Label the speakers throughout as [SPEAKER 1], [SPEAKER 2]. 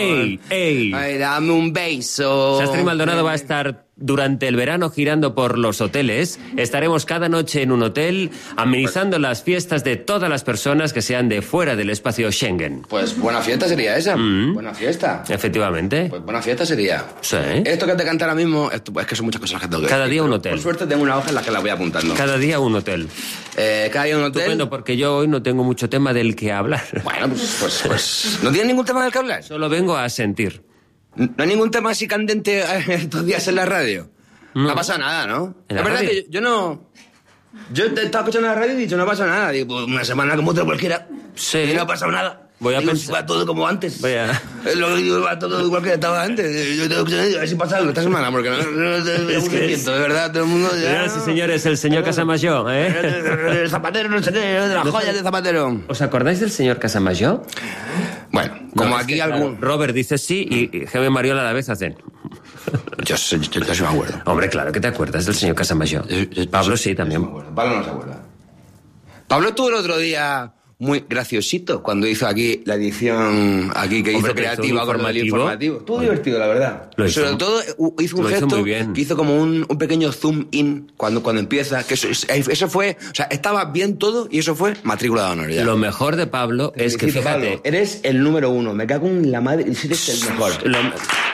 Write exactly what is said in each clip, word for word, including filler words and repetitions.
[SPEAKER 1] ¡Ey! ¡Ey!
[SPEAKER 2] Ay, dame un beso.
[SPEAKER 1] Sastre Maldonado va a estar durante el verano girando por los hoteles. Estaremos cada noche en un hotel amenizando las fiestas de todas las personas que sean de fuera del espacio Schengen.
[SPEAKER 2] Pues buena fiesta sería esa.
[SPEAKER 1] Mm.
[SPEAKER 2] Buena fiesta.
[SPEAKER 1] Efectivamente.
[SPEAKER 2] Pues buena fiesta sería.
[SPEAKER 1] Sí.
[SPEAKER 2] Esto que te canta ahora mismo, esto, es que son muchas cosas que tengo que
[SPEAKER 1] Cada
[SPEAKER 2] decir,
[SPEAKER 1] día un
[SPEAKER 2] pero
[SPEAKER 1] hotel.
[SPEAKER 2] Por suerte tengo una hoja en la que la voy apuntando.
[SPEAKER 1] Cada día un hotel.
[SPEAKER 2] Eh, cada día un hotel.
[SPEAKER 1] Estupendo, porque yo hoy no tengo mucho tema del que hablar.
[SPEAKER 2] Bueno, pues, pues, pues ¿no tienes ningún tema del que hablar?
[SPEAKER 1] Solo vengo a sentir.
[SPEAKER 2] ¿No hay ningún tema así candente estos días en la radio? No, no ha pasado nada, ¿no?
[SPEAKER 1] ¿En
[SPEAKER 2] la la
[SPEAKER 1] radio?
[SPEAKER 2] verdad que yo, yo no... Yo te estaba escuchando la radio y he dicho, no pasa nada. Digo, pues una semana como otra cualquiera.
[SPEAKER 1] Sí.
[SPEAKER 2] Y no ha pasado nada.
[SPEAKER 1] Voy a
[SPEAKER 2] Digo,
[SPEAKER 1] pensar-
[SPEAKER 2] va todo como antes.
[SPEAKER 1] Voy a-
[SPEAKER 2] Eh, Lo digo, va todo igual que estaba antes. Yo tengo que a ver si pasa algo esta semana, porque no, no, no, no
[SPEAKER 1] Es que es-
[SPEAKER 2] siento, de verdad, todo el mundo ya...
[SPEAKER 1] Señoras y señores, el señor Casamayor, ¿eh?
[SPEAKER 2] El zapatero, no sé qué, de las joyas de Zapatero.
[SPEAKER 1] ¿Os acordáis del señor Casamayor?
[SPEAKER 2] Bueno, como
[SPEAKER 1] No, es
[SPEAKER 2] aquí
[SPEAKER 1] que, claro,
[SPEAKER 2] algún...
[SPEAKER 1] Robert dice sí y Jaime Mariola a la vez hacen.
[SPEAKER 2] Yo, sé, yo, yo sí me acuerdo.
[SPEAKER 1] Hombre, claro que te acuerdas del señor Casamayor.
[SPEAKER 2] Yo- yo-
[SPEAKER 1] Pablo
[SPEAKER 2] yo-
[SPEAKER 1] sí
[SPEAKER 2] yo
[SPEAKER 1] también.
[SPEAKER 2] me acuerdo. Pablo no se acuerda. Pablo estuvo el otro día muy graciosito cuando hizo aquí la edición aquí que
[SPEAKER 1] Hombre,
[SPEAKER 2] hizo
[SPEAKER 1] que hizo un
[SPEAKER 2] creativa con el
[SPEAKER 1] informativo.
[SPEAKER 2] informativo. Estuvo divertido, la verdad.
[SPEAKER 1] Lo hizo-
[SPEAKER 2] Sobre todo uh, hizo un
[SPEAKER 1] lo hizo
[SPEAKER 2] gesto
[SPEAKER 1] muy bien.
[SPEAKER 2] que hizo como un, un pequeño zoom in cuando, cuando empieza. Que eso, es- eso fue, o sea, estaba bien todo y eso fue matrícula de honor ya.
[SPEAKER 1] Lo mejor de Pablo es que,
[SPEAKER 2] Felicito,
[SPEAKER 1] fíjate,
[SPEAKER 2] Pablo, eres el número uno. Me cago en la madre y eres el mejor.
[SPEAKER 1] lo,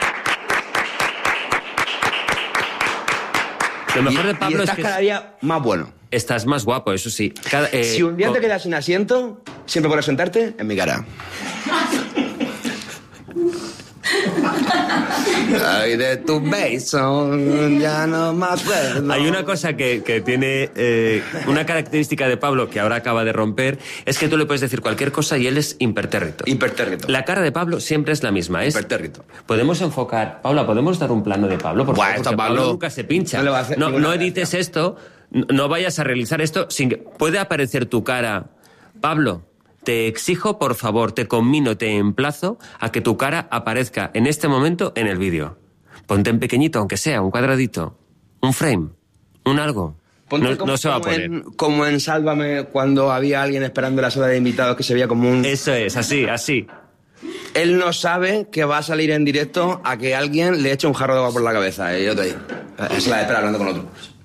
[SPEAKER 1] lo mejor de
[SPEAKER 2] Y- y
[SPEAKER 1] Pablo es
[SPEAKER 2] estás
[SPEAKER 1] que
[SPEAKER 2] cada día más bueno.
[SPEAKER 1] estás más guapo, eso sí. Cada- eh,
[SPEAKER 2] Si un día
[SPEAKER 1] con-
[SPEAKER 2] te quedas sin asiento, siempre podrás sentarte en mi cara. Ay, de tu beso, ya no me acuerdo.
[SPEAKER 1] Hay una cosa que, que tiene eh, una característica de Pablo que ahora acaba de romper, es que tú le puedes decir cualquier cosa y él es impertérrito.
[SPEAKER 2] Impertérrito.
[SPEAKER 1] La cara de Pablo siempre es la misma, es...
[SPEAKER 2] Impertérrito.
[SPEAKER 1] Podemos enfocar... Paula, ¿podemos dar un plano de Pablo? Por
[SPEAKER 2] Buah,
[SPEAKER 1] favor,
[SPEAKER 2] esto
[SPEAKER 1] porque
[SPEAKER 2] Pablo
[SPEAKER 1] nunca se pincha.
[SPEAKER 2] no le va a hacer
[SPEAKER 1] No,
[SPEAKER 2] ninguna
[SPEAKER 1] no
[SPEAKER 2] gracia.
[SPEAKER 1] edites esto, no no vayas a realizar esto sin que... Puede aparecer tu cara... Pablo, te exijo, por favor, te conmino, te emplazo a que tu cara aparezca en este momento en el vídeo. Ponte en pequeñito, aunque sea, un cuadradito, un frame, un algo.
[SPEAKER 2] Ponte
[SPEAKER 1] No,
[SPEAKER 2] como,
[SPEAKER 1] no se va a
[SPEAKER 2] como
[SPEAKER 1] poner.
[SPEAKER 2] En, como en Sálvame, cuando había alguien esperando en la sala de invitados que se veía como un...
[SPEAKER 1] Eso es, así, así.
[SPEAKER 2] Él no sabe que va a salir en directo a que alguien le eche un jarro de agua por la cabeza. Y yo te digo, es la de espera hablando con otro.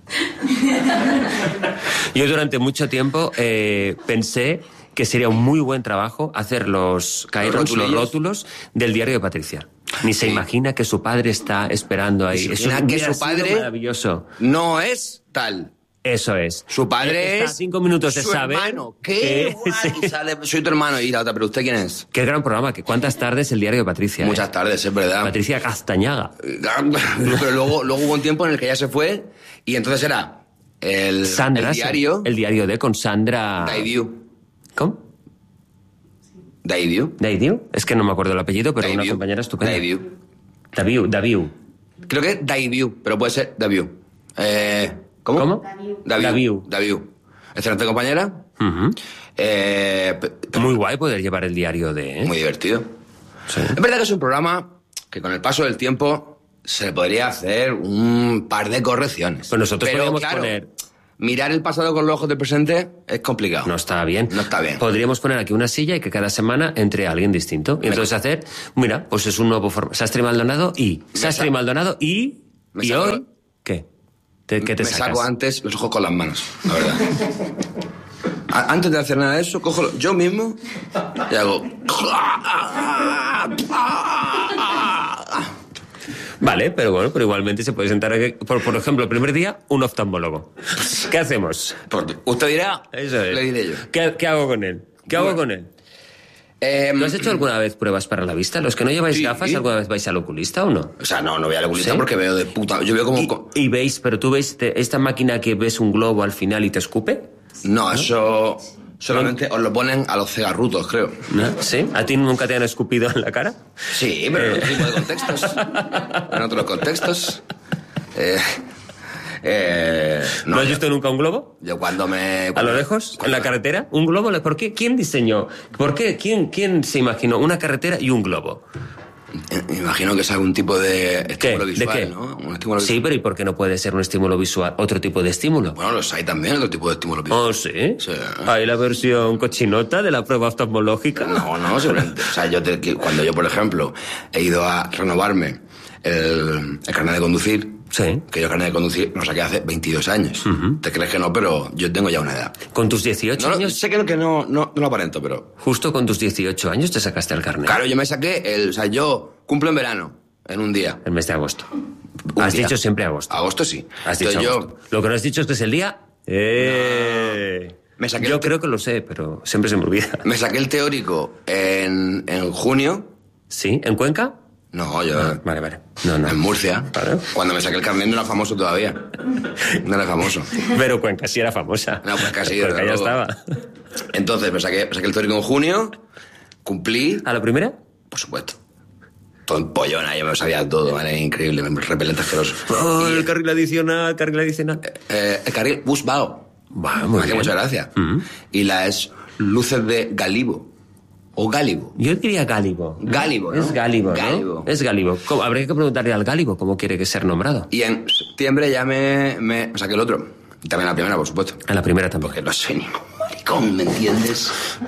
[SPEAKER 1] Yo durante mucho tiempo eh, pensé que sería un muy buen trabajo hacer los caerons, los
[SPEAKER 2] rotulillos.
[SPEAKER 1] rótulos del diario de Patricia. Ni se
[SPEAKER 2] Sí.
[SPEAKER 1] imagina que su padre está esperando ahí.
[SPEAKER 2] Se
[SPEAKER 1] Eso
[SPEAKER 2] imagina que
[SPEAKER 1] hubiera
[SPEAKER 2] su padre-
[SPEAKER 1] sido maravilloso.
[SPEAKER 2] No es tal.
[SPEAKER 1] Eso es.
[SPEAKER 2] Su padre
[SPEAKER 1] Está
[SPEAKER 2] es...
[SPEAKER 1] a cinco minutos de
[SPEAKER 2] su
[SPEAKER 1] saber
[SPEAKER 2] hermano. ¡Qué
[SPEAKER 1] que-
[SPEAKER 2] guay!
[SPEAKER 1] sí.
[SPEAKER 2] Sale, soy tu hermano. Y la otra, ¿pero usted quién es?
[SPEAKER 1] Qué gran programa. que ¿Cuántas tardes el diario de Patricia?
[SPEAKER 2] Muchas
[SPEAKER 1] eh?
[SPEAKER 2] tardes, es verdad.
[SPEAKER 1] Patricia Castañaga.
[SPEAKER 2] Pero luego, luego hubo un tiempo en el que ya se fue y entonces era el,
[SPEAKER 1] Sandra.
[SPEAKER 2] el
[SPEAKER 1] sí.
[SPEAKER 2] diario...
[SPEAKER 1] El diario de con Sandra...
[SPEAKER 2] Daidiu.
[SPEAKER 1] ¿Cómo?
[SPEAKER 2] Daidiu.
[SPEAKER 1] ¿Daidiu? Es que no me acuerdo el apellido, pero una
[SPEAKER 2] Daidiu.
[SPEAKER 1] compañera estupenda.
[SPEAKER 2] Daidiu.
[SPEAKER 1] Daviu, Daviu.
[SPEAKER 2] Creo que es Daidiu, pero puede ser Daviu. Eh, ¿Cómo?
[SPEAKER 1] ¿Cómo?
[SPEAKER 2] Daviu.
[SPEAKER 1] Daviu.
[SPEAKER 2] Daviu. Excelente compañera.
[SPEAKER 1] Ujú.
[SPEAKER 2] Eh, pe- pe-
[SPEAKER 1] Muy guay poder llevar el diario de... ¿eh?
[SPEAKER 2] muy divertido.
[SPEAKER 1] Sí.
[SPEAKER 2] Es verdad que es un programa que con el paso del tiempo se le podría hacer un par de correcciones.
[SPEAKER 1] Pues nosotros
[SPEAKER 2] Pero,
[SPEAKER 1] podríamos
[SPEAKER 2] claro,
[SPEAKER 1] poner...
[SPEAKER 2] mirar el pasado con los ojos del presente es complicado.
[SPEAKER 1] No está bien.
[SPEAKER 2] No está bien.
[SPEAKER 1] Podríamos poner aquí una silla y que cada semana entre alguien distinto. Y entonces hacer, mira, pues es un nuevo formato. Sastre y Maldonado y... Sastre y
[SPEAKER 2] sa-
[SPEAKER 1] Maldonado y...
[SPEAKER 2] me
[SPEAKER 1] ¿Y
[SPEAKER 2] saco-
[SPEAKER 1] hoy? ¿Qué? ¿Te- ¿Qué te
[SPEAKER 2] Me
[SPEAKER 1] sacas?
[SPEAKER 2] saco antes los ojos con las manos, la verdad. A- Antes de hacer nada de eso, cojo lo- yo mismo y hago...
[SPEAKER 1] Vale, pero bueno, pero igualmente se puede sentar aquí. Por, por ejemplo, el primer día, un oftalmólogo. ¿Qué hacemos?
[SPEAKER 2] Porque usted dirá,
[SPEAKER 1] Eso es.
[SPEAKER 2] le diré yo.
[SPEAKER 1] ¿Qué, qué hago con él? ¿Qué hago
[SPEAKER 2] Bueno.
[SPEAKER 1] con él?
[SPEAKER 2] Eh,
[SPEAKER 1] ¿No has hecho alguna vez pruebas para la vista? ¿Los que no lleváis
[SPEAKER 2] Sí.
[SPEAKER 1] gafas, alguna vez vais al oculista o no?
[SPEAKER 2] O sea, no, no voy a la oculista
[SPEAKER 1] ¿Sí?
[SPEAKER 2] porque veo de puta... Yo veo como...
[SPEAKER 1] Y,
[SPEAKER 2] co-
[SPEAKER 1] y veis, pero tú veis te- esta máquina que ves un globo al final y te escupe.
[SPEAKER 2] No, eso solamente os lo ponen a los cegarrutos, creo.
[SPEAKER 1] ¿No? ¿Sí? ¿A ti nunca te han escupido en la cara?
[SPEAKER 2] Sí, pero en otro tipo de contextos. En otros contextos. Eh, eh,
[SPEAKER 1] ¿No,
[SPEAKER 2] no,
[SPEAKER 1] has
[SPEAKER 2] yo,
[SPEAKER 1] visto nunca un globo?
[SPEAKER 2] yo cuando me...
[SPEAKER 1] ¿A
[SPEAKER 2] cuando-
[SPEAKER 1] lo lejos? ¿En
[SPEAKER 2] cuando-
[SPEAKER 1] la carretera? ¿Un globo? ¿Por qué? ¿Quién diseñó? ¿Por qué? ¿Quién, quién se imaginó una carretera y un globo?
[SPEAKER 2] Me imagino que es algún tipo de estímulo
[SPEAKER 1] ¿Qué?
[SPEAKER 2] visual,
[SPEAKER 1] ¿De qué?
[SPEAKER 2] ¿no? Un estímulo
[SPEAKER 1] Sí, pero ¿y por qué no puede ser un estímulo visual? ¿Otro tipo de estímulo?
[SPEAKER 2] Bueno, los hay también, otro tipo de estímulo visual.
[SPEAKER 1] ¿Oh, sí?
[SPEAKER 2] Sí.
[SPEAKER 1] ¿Hay la versión cochinota de la prueba oftalmológica?
[SPEAKER 2] No, no, simplemente. O sea, yo te- que cuando yo, por ejemplo, he ido a renovarme el, el carnet de conducir,
[SPEAKER 1] Sí.
[SPEAKER 2] que yo el carnet de conducir lo saqué hace veintidós años. ¿Te crees que no? Pero yo tengo ya una edad.
[SPEAKER 1] ¿Con tus dieciocho
[SPEAKER 2] No, lo-
[SPEAKER 1] años?
[SPEAKER 2] sé que no, que no, no, no lo aparento, pero...
[SPEAKER 1] Justo con tus dieciocho años te sacaste el carnet.
[SPEAKER 2] Claro, yo me saqué el... O sea, yo cumplo en verano, en un día.
[SPEAKER 1] El mes de agosto.
[SPEAKER 2] Un
[SPEAKER 1] Has
[SPEAKER 2] día.
[SPEAKER 1] dicho siempre agosto.
[SPEAKER 2] Agosto sí.
[SPEAKER 1] Has dicho
[SPEAKER 2] Entonces
[SPEAKER 1] agosto. Lo que no has dicho es que es el día... ¡Eh!
[SPEAKER 2] Me saqué
[SPEAKER 1] Yo
[SPEAKER 2] el te-
[SPEAKER 1] creo que lo sé, pero siempre se me olvida.
[SPEAKER 2] yo me saqué el teórico en, en junio.
[SPEAKER 1] ¿Sí? ¿En Cuenca?
[SPEAKER 2] No, yo...
[SPEAKER 1] Ah, vale, vale. No, no.
[SPEAKER 2] En Murcia.
[SPEAKER 1] Vale.
[SPEAKER 2] Cuando me saqué el carnet no era famoso todavía. No era famoso.
[SPEAKER 1] Pero Cuenca sí era famosa.
[SPEAKER 2] No, pues casi,
[SPEAKER 1] Cuenca
[SPEAKER 2] desde
[SPEAKER 1] ya
[SPEAKER 2] luego.
[SPEAKER 1] estaba.
[SPEAKER 2] Entonces me saqué, me saqué el teórico en junio, cumplí,
[SPEAKER 1] ¿A la primera?
[SPEAKER 2] por supuesto. Todo en pollona, yo me lo sabía todo, ¿vale? Increíble, repelente asqueroso.
[SPEAKER 1] Oh,
[SPEAKER 2] Y,
[SPEAKER 1] el carril adicional, carril adicional.
[SPEAKER 2] eh, el carril bus Bao.
[SPEAKER 1] Va, muy
[SPEAKER 2] Me hacía
[SPEAKER 1] bien.
[SPEAKER 2] mucha gracia.
[SPEAKER 1] Mm.
[SPEAKER 2] Y las luces de Galibo. O Gálibo.
[SPEAKER 1] Yo diría Gálibo.
[SPEAKER 2] Gálibo, ¿no?
[SPEAKER 1] Es Gálibo, ¿no?
[SPEAKER 2] Gálibo.
[SPEAKER 1] Es Gálibo. ¿Cómo? Habría que preguntarle al Gálibo cómo quiere que ser nombrado.
[SPEAKER 2] Y en septiembre ya me, me, me saqué el otro. Y también la primera, por supuesto.
[SPEAKER 1] A la primera también.
[SPEAKER 2] Porque no soy ningún maricón, ¿me entiendes?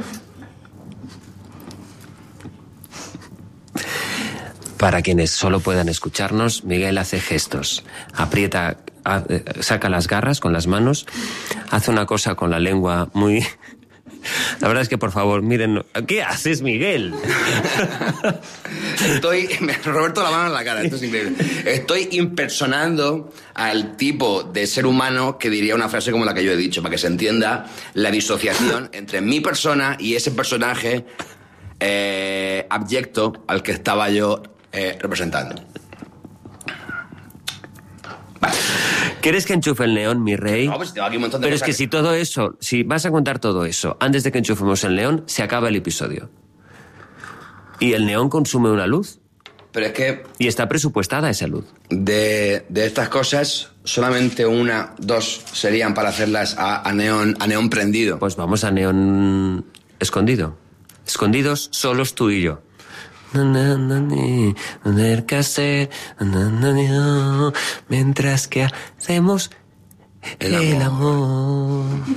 [SPEAKER 1] Para quienes solo puedan escucharnos, Miguel hace gestos. Aprieta, ha- eh, saca las garras con las manos, hace una cosa con la lengua muy... La verdad es que, por favor, miren... ¿Qué haces, Miguel?
[SPEAKER 2] Estoy... Me Roberto la mano en la cara, esto es increíble. Estoy impersonando al tipo de ser humano que diría una frase como la que yo he dicho, para que se entienda la disociación entre mi persona y ese personaje eh, abyecto al que estaba yo eh, representando.
[SPEAKER 1] ¿Quieres que enchufe el neón, mi rey?
[SPEAKER 2] No, pues tengo aquí un montón de
[SPEAKER 1] Pero es
[SPEAKER 2] cosas
[SPEAKER 1] que
[SPEAKER 2] que-
[SPEAKER 1] si todo eso, si vas a contar todo eso antes de que enchufemos el neón, se acaba el episodio. Y el neón consume una luz.
[SPEAKER 2] Pero es que
[SPEAKER 1] Y está presupuestada esa luz.
[SPEAKER 2] de, de estas cosas, solamente una, dos serían para hacerlas a, a neón, a neón prendido.
[SPEAKER 1] Pues vamos a neón escondido. Escondidos solos tú y yo. Na, na, na, ni, tener que hacer, na, na, ni, oh, mientras que hacemos
[SPEAKER 2] El
[SPEAKER 1] el,
[SPEAKER 2] amor.
[SPEAKER 1] amor.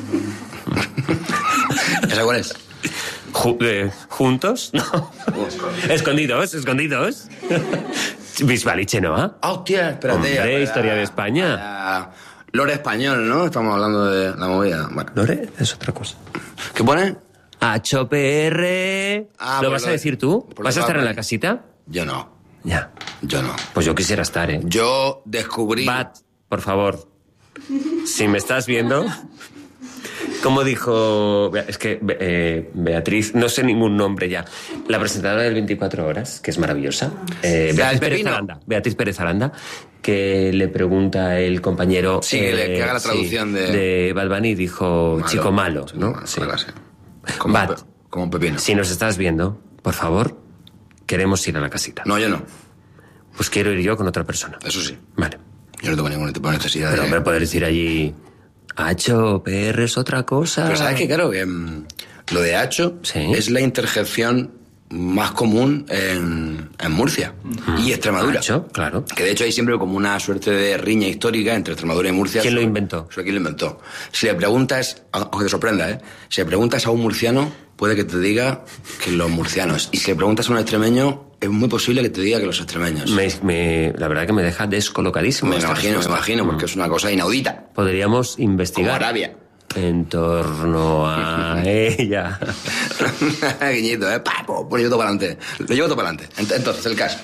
[SPEAKER 2] ¿Esa cuál es?
[SPEAKER 1] Ju- eh, ¿Juntos? No. Escondidos, escondidos. Bisbaliche, ¿no?
[SPEAKER 2] Ah, hostia, espérate.
[SPEAKER 1] Hombre,
[SPEAKER 2] espera.
[SPEAKER 1] historia de España.
[SPEAKER 2] Ah, Lore español, ¿no? Estamos hablando de la movida. Bueno.
[SPEAKER 1] Lore es otra cosa.
[SPEAKER 2] ¿Qué pone?
[SPEAKER 1] H O P R.
[SPEAKER 2] Ah,
[SPEAKER 1] ¿Lo
[SPEAKER 2] por
[SPEAKER 1] vas
[SPEAKER 2] lo
[SPEAKER 1] a
[SPEAKER 2] de-
[SPEAKER 1] decir tú?
[SPEAKER 2] por lo
[SPEAKER 1] ¿Vas a
[SPEAKER 2] de
[SPEAKER 1] estar en la
[SPEAKER 2] Batman.
[SPEAKER 1] casita?
[SPEAKER 2] Yo no.
[SPEAKER 1] Ya.
[SPEAKER 2] Yo no.
[SPEAKER 1] Pues yo quisiera estar, ¿eh?
[SPEAKER 2] Yo descubrí...
[SPEAKER 1] Bat, por favor, si me estás viendo, como dijo, es que eh, Beatriz, no sé ningún nombre ya, la presentadora del veinticuatro horas, que es maravillosa, eh,
[SPEAKER 2] ¿La
[SPEAKER 1] Beatriz
[SPEAKER 2] del
[SPEAKER 1] Pérez
[SPEAKER 2] Pepino?
[SPEAKER 1] Aranda, Beatriz Pérez Aranda, que le pregunta el compañero...
[SPEAKER 2] Sí, que le- que haga la traducción de-
[SPEAKER 1] de Bad Bunny, dijo
[SPEAKER 2] Malo.
[SPEAKER 1] chico malo,
[SPEAKER 2] Chico
[SPEAKER 1] ¿no?
[SPEAKER 2] malo,
[SPEAKER 1] Sí.
[SPEAKER 2] algo así. Como,
[SPEAKER 1] Bat.
[SPEAKER 2] un pe- como un pepino.
[SPEAKER 1] Si nos estás viendo, por favor, queremos ir a la casita.
[SPEAKER 2] No, yo no.
[SPEAKER 1] Pues quiero ir yo con otra persona.
[SPEAKER 2] Eso sí.
[SPEAKER 1] Vale.
[SPEAKER 2] Yo no tengo ningún tipo de necesidad
[SPEAKER 1] Pero
[SPEAKER 2] de...
[SPEAKER 1] hombre, poder decir allí, H O P R es otra cosa.
[SPEAKER 2] Pero ¿sabes qué? Claro, que mm, lo de hacho
[SPEAKER 1] Sí.
[SPEAKER 2] es la interjección más común en, en Murcia y Extremadura.
[SPEAKER 1] Hacho, claro.
[SPEAKER 2] Que de hecho hay siempre como una suerte de riña histórica entre Extremadura y Murcia.
[SPEAKER 1] ¿Quién lo
[SPEAKER 2] sobre-
[SPEAKER 1] inventó?
[SPEAKER 2] sobre quién lo inventó. Si le preguntas, aunque te sorprenda, ¿eh? Si le preguntas a un murciano, puede que te diga que los murcianos. Y si le preguntas a un extremeño, es muy posible que te diga que los extremeños.
[SPEAKER 1] Me, me- la verdad que me deja descolocadísimo.
[SPEAKER 2] Me
[SPEAKER 1] esta
[SPEAKER 2] imagino, me
[SPEAKER 1] respuesta.
[SPEAKER 2] imagino, porque es una cosa inaudita.
[SPEAKER 1] Podríamos
[SPEAKER 2] Como
[SPEAKER 1] investigar
[SPEAKER 2] Arabia.
[SPEAKER 1] en torno a ella.
[SPEAKER 2] Guiñito, ¿eh? Pa, po, pues lo llevo todo para adelante. Lo llevo todo para adelante. Ent- Entonces, el caso.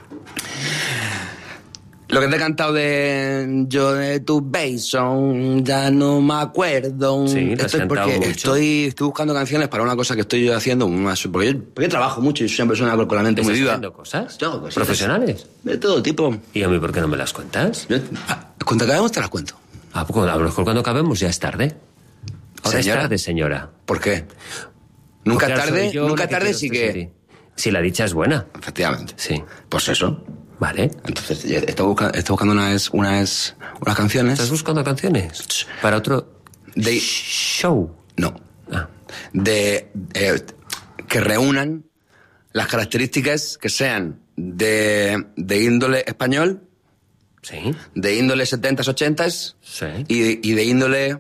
[SPEAKER 2] Lo que te he cantado de yo de tu beso, ya no me acuerdo.
[SPEAKER 1] Sí, lo has
[SPEAKER 2] Esto es
[SPEAKER 1] cantado
[SPEAKER 2] porque
[SPEAKER 1] mucho.
[SPEAKER 2] estoy, estoy buscando canciones para una cosa que estoy yo haciendo. Una, porque, yo, porque yo trabajo mucho y soy una persona con la mente muy
[SPEAKER 1] ¿Estás
[SPEAKER 2] viva.
[SPEAKER 1] haciendo cosas?
[SPEAKER 2] Yo hago cositas.
[SPEAKER 1] ¿Profesionales?
[SPEAKER 2] De todo tipo.
[SPEAKER 1] ¿Y a mí por qué no me las cuentas?
[SPEAKER 2] Yo, ah, cuando acabemos te las cuento.
[SPEAKER 1] ¿A poco? A lo mejor cuando acabemos ya es tarde. Ahora
[SPEAKER 2] Señora.
[SPEAKER 1] es tarde, señora.
[SPEAKER 2] ¿Por qué? Nunca
[SPEAKER 1] Porque ahora
[SPEAKER 2] tarde,
[SPEAKER 1] soy yo
[SPEAKER 2] nunca
[SPEAKER 1] la que
[SPEAKER 2] tarde
[SPEAKER 1] quiero
[SPEAKER 2] sí
[SPEAKER 1] este
[SPEAKER 2] que...
[SPEAKER 1] serie. Si la dicha es buena.
[SPEAKER 2] Efectivamente.
[SPEAKER 1] Sí.
[SPEAKER 2] Pues eso.
[SPEAKER 1] Vale.
[SPEAKER 2] Entonces, ya estoy buscando, estoy buscando unas, unas, unas canciones.
[SPEAKER 1] ¿Estás buscando canciones? Para otro
[SPEAKER 2] De-
[SPEAKER 1] show.
[SPEAKER 2] No.
[SPEAKER 1] Ah.
[SPEAKER 2] De, eh, que reúnan las características que sean de, de índole español,
[SPEAKER 1] Sí.
[SPEAKER 2] de índole setentas, ochentas
[SPEAKER 1] Sí.
[SPEAKER 2] y, y de índole...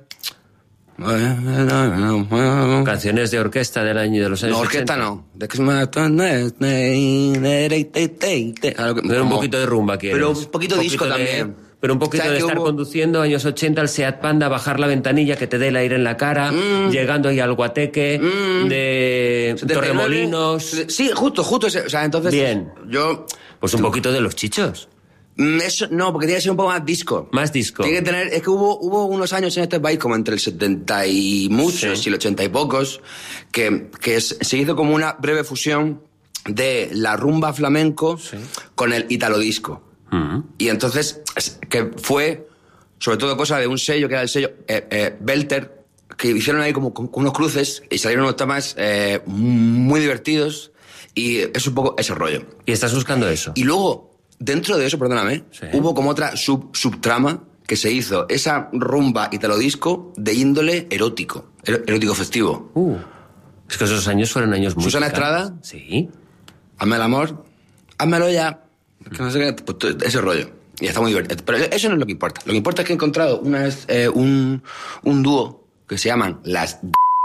[SPEAKER 1] Canciones de orquesta del año de los años
[SPEAKER 2] No, orquesta
[SPEAKER 1] ochenta.
[SPEAKER 2] no. De que es más-
[SPEAKER 1] Pero un poquito de rumba quieres.
[SPEAKER 2] Pero un poquito disco
[SPEAKER 1] de-
[SPEAKER 2] también.
[SPEAKER 1] Pero un poquito
[SPEAKER 2] ¿Sabes
[SPEAKER 1] de
[SPEAKER 2] que
[SPEAKER 1] estar
[SPEAKER 2] hubo-
[SPEAKER 1] conduciendo, años ochenta, el Seat Panda, bajar la ventanilla, que te dé el aire en la cara,
[SPEAKER 2] Mm.
[SPEAKER 1] llegando ahí al Guateque, de
[SPEAKER 2] setenta y nueve.
[SPEAKER 1] Torremolinos...
[SPEAKER 2] Sí, justo, justo ese. O sea, entonces...
[SPEAKER 1] Bien.
[SPEAKER 2] Yo...
[SPEAKER 1] Pues un poquito de Los Chichos.
[SPEAKER 2] Mm, Eso, no, porque tiene que ser un poco más disco.
[SPEAKER 1] Más disco.
[SPEAKER 2] Tiene que tener... Es que hubo, hubo unos años en este país, como entre el setenta y muchos
[SPEAKER 1] Sí.
[SPEAKER 2] y el ochenta y pocos, que, que es- se hizo como una breve fusión de la rumba flamenco
[SPEAKER 1] Sí.
[SPEAKER 2] con el italo disco.
[SPEAKER 1] Mm.
[SPEAKER 2] Y entonces, es- que fue sobre todo cosa de un sello, que era el sello eh, eh, Belter, que hicieron ahí como con, con unos cruces y salieron unos temas eh, muy divertidos y es un poco ese rollo.
[SPEAKER 1] Y estás buscando eso.
[SPEAKER 2] Y luego, dentro de eso, perdóname,
[SPEAKER 1] Sí.
[SPEAKER 2] hubo como otra sub, subtrama que se hizo, esa rumba italo disco de índole erótico, er- erótico festivo.
[SPEAKER 1] Uh, es que esos años fueron años muy...
[SPEAKER 2] ¿Susana
[SPEAKER 1] picantes.
[SPEAKER 2] Estrada?
[SPEAKER 1] Sí.
[SPEAKER 2] Hazme el amor, házmelo ya, que no sé qué, pues, todo ese rollo. Y está muy divertido. Pero eso no es lo que importa. Lo que importa es que he encontrado una vez eh, un, un dúo que se llaman las...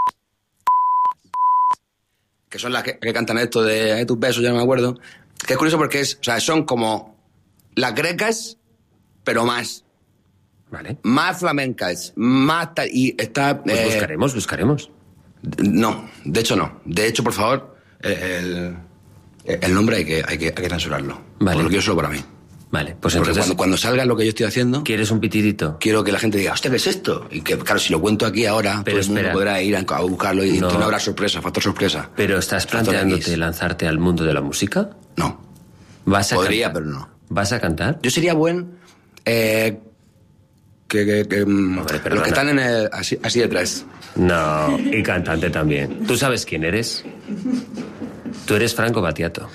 [SPEAKER 2] que son las que, que cantan esto de eh, tus besos, ya no me acuerdo. Que es curioso porque es, o sea, son como las grecas, pero más.
[SPEAKER 1] Vale.
[SPEAKER 2] Más flamencas, más tal. Y está...
[SPEAKER 1] Pues
[SPEAKER 2] eh,
[SPEAKER 1] buscaremos, buscaremos.
[SPEAKER 2] no, de hecho no. De hecho, por favor, eh, el, el nombre hay que, hay que, hay que censurarlo.
[SPEAKER 1] Vale.
[SPEAKER 2] Porque lo quiero solo para mí.
[SPEAKER 1] Vale, pues
[SPEAKER 2] Porque
[SPEAKER 1] entonces...
[SPEAKER 2] cuando, cuando salga lo que yo estoy haciendo,
[SPEAKER 1] ¿Quieres un pitidito?
[SPEAKER 2] quiero que la gente diga, hostia, ¿qué es esto? Y que, claro, si lo cuento aquí ahora,
[SPEAKER 1] Pero
[SPEAKER 2] todo el mundo
[SPEAKER 1] espera.
[SPEAKER 2] podrá ir a, a buscarlo y
[SPEAKER 1] No.
[SPEAKER 2] entonces no habrá sorpresa, factor sorpresa.
[SPEAKER 1] ¿Pero estás
[SPEAKER 2] Factor
[SPEAKER 1] planteándote
[SPEAKER 2] X.
[SPEAKER 1] lanzarte al mundo de la música?
[SPEAKER 2] No.
[SPEAKER 1] ¿Vas a
[SPEAKER 2] Podría,
[SPEAKER 1] cantar?
[SPEAKER 2] pero no.
[SPEAKER 1] ¿Vas a cantar?
[SPEAKER 2] Yo sería buen... Eh, que, que, que, mm,
[SPEAKER 1] Hombre,
[SPEAKER 2] los
[SPEAKER 1] perdona.
[SPEAKER 2] que están en el, así, así detrás.
[SPEAKER 1] No, y cantante también. ¿Tú sabes quién eres? Tú eres Franco Battiato.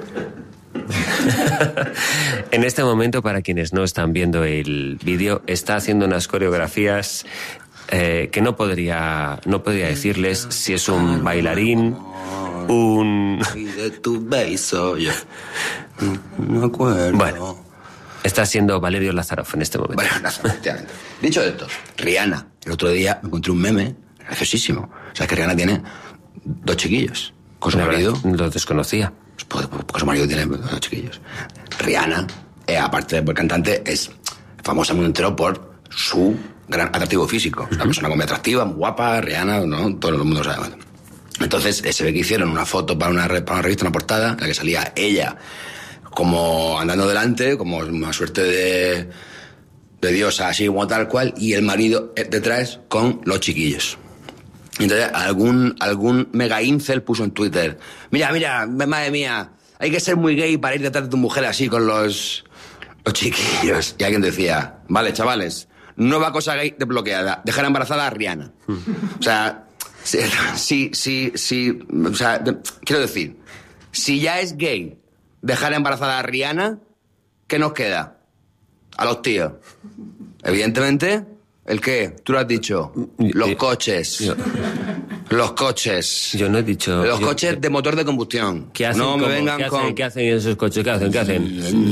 [SPEAKER 1] En este momento, para quienes no están viendo el vídeo, está haciendo unas coreografías eh, que no podría, no podría decirles si es un bailarín, un...
[SPEAKER 2] Y de tu beso, yo no me acuerdo.
[SPEAKER 1] Bueno, está siendo Valerio Lázarov en este momento.
[SPEAKER 2] Bueno, no, efectivamente. Dicho esto, Rihanna. El otro día me encontré un meme graciosísimo. O sea, que Rihanna tiene dos chiquillos. Con su
[SPEAKER 1] La verdad,
[SPEAKER 2] marido.
[SPEAKER 1] lo desconocía.
[SPEAKER 2] Pues, porque su marido tiene dos chiquillos. Rihanna, eh, aparte de por cantante, es famosa mundo entero por su gran atractivo físico. Una persona muy atractiva, muy guapa, Rihanna, ¿no? Todo el mundo sabe. Entonces, eh, se ve que hicieron una foto para una, re- para una revista, una portada, en la que salía ella como andando delante, como una suerte de, de diosa, así como tal cual, y el marido eh, detrás con los chiquillos. Entonces, algún, algún mega incel puso en Twitter, mira, mira, madre mía, hay que ser muy gay para ir detrás de tu mujer así con los, los chiquillos. Y alguien decía, vale, chavales, nueva cosa gay desbloqueada, dejar embarazada a Rihanna. O sea, sí, sí, sí, sí, o sea, de- quiero decir, si ya es gay dejar embarazada a Rihanna, ¿qué nos queda? A los tíos. Evidentemente, ¿el qué? Tú lo has dicho. Los
[SPEAKER 1] Eh,
[SPEAKER 2] coches.
[SPEAKER 1] yo-
[SPEAKER 2] Los coches.
[SPEAKER 1] Yo no he dicho...
[SPEAKER 2] Los
[SPEAKER 1] yo-
[SPEAKER 2] coches de motor de combustión.
[SPEAKER 1] ¿Qué hacen?
[SPEAKER 2] No me
[SPEAKER 1] ¿Cómo?
[SPEAKER 2] vengan
[SPEAKER 1] ¿Qué hacen?
[SPEAKER 2] con...
[SPEAKER 1] ¿Qué hacen en esos coches? ¿Qué hacen? ¿Qué hacen?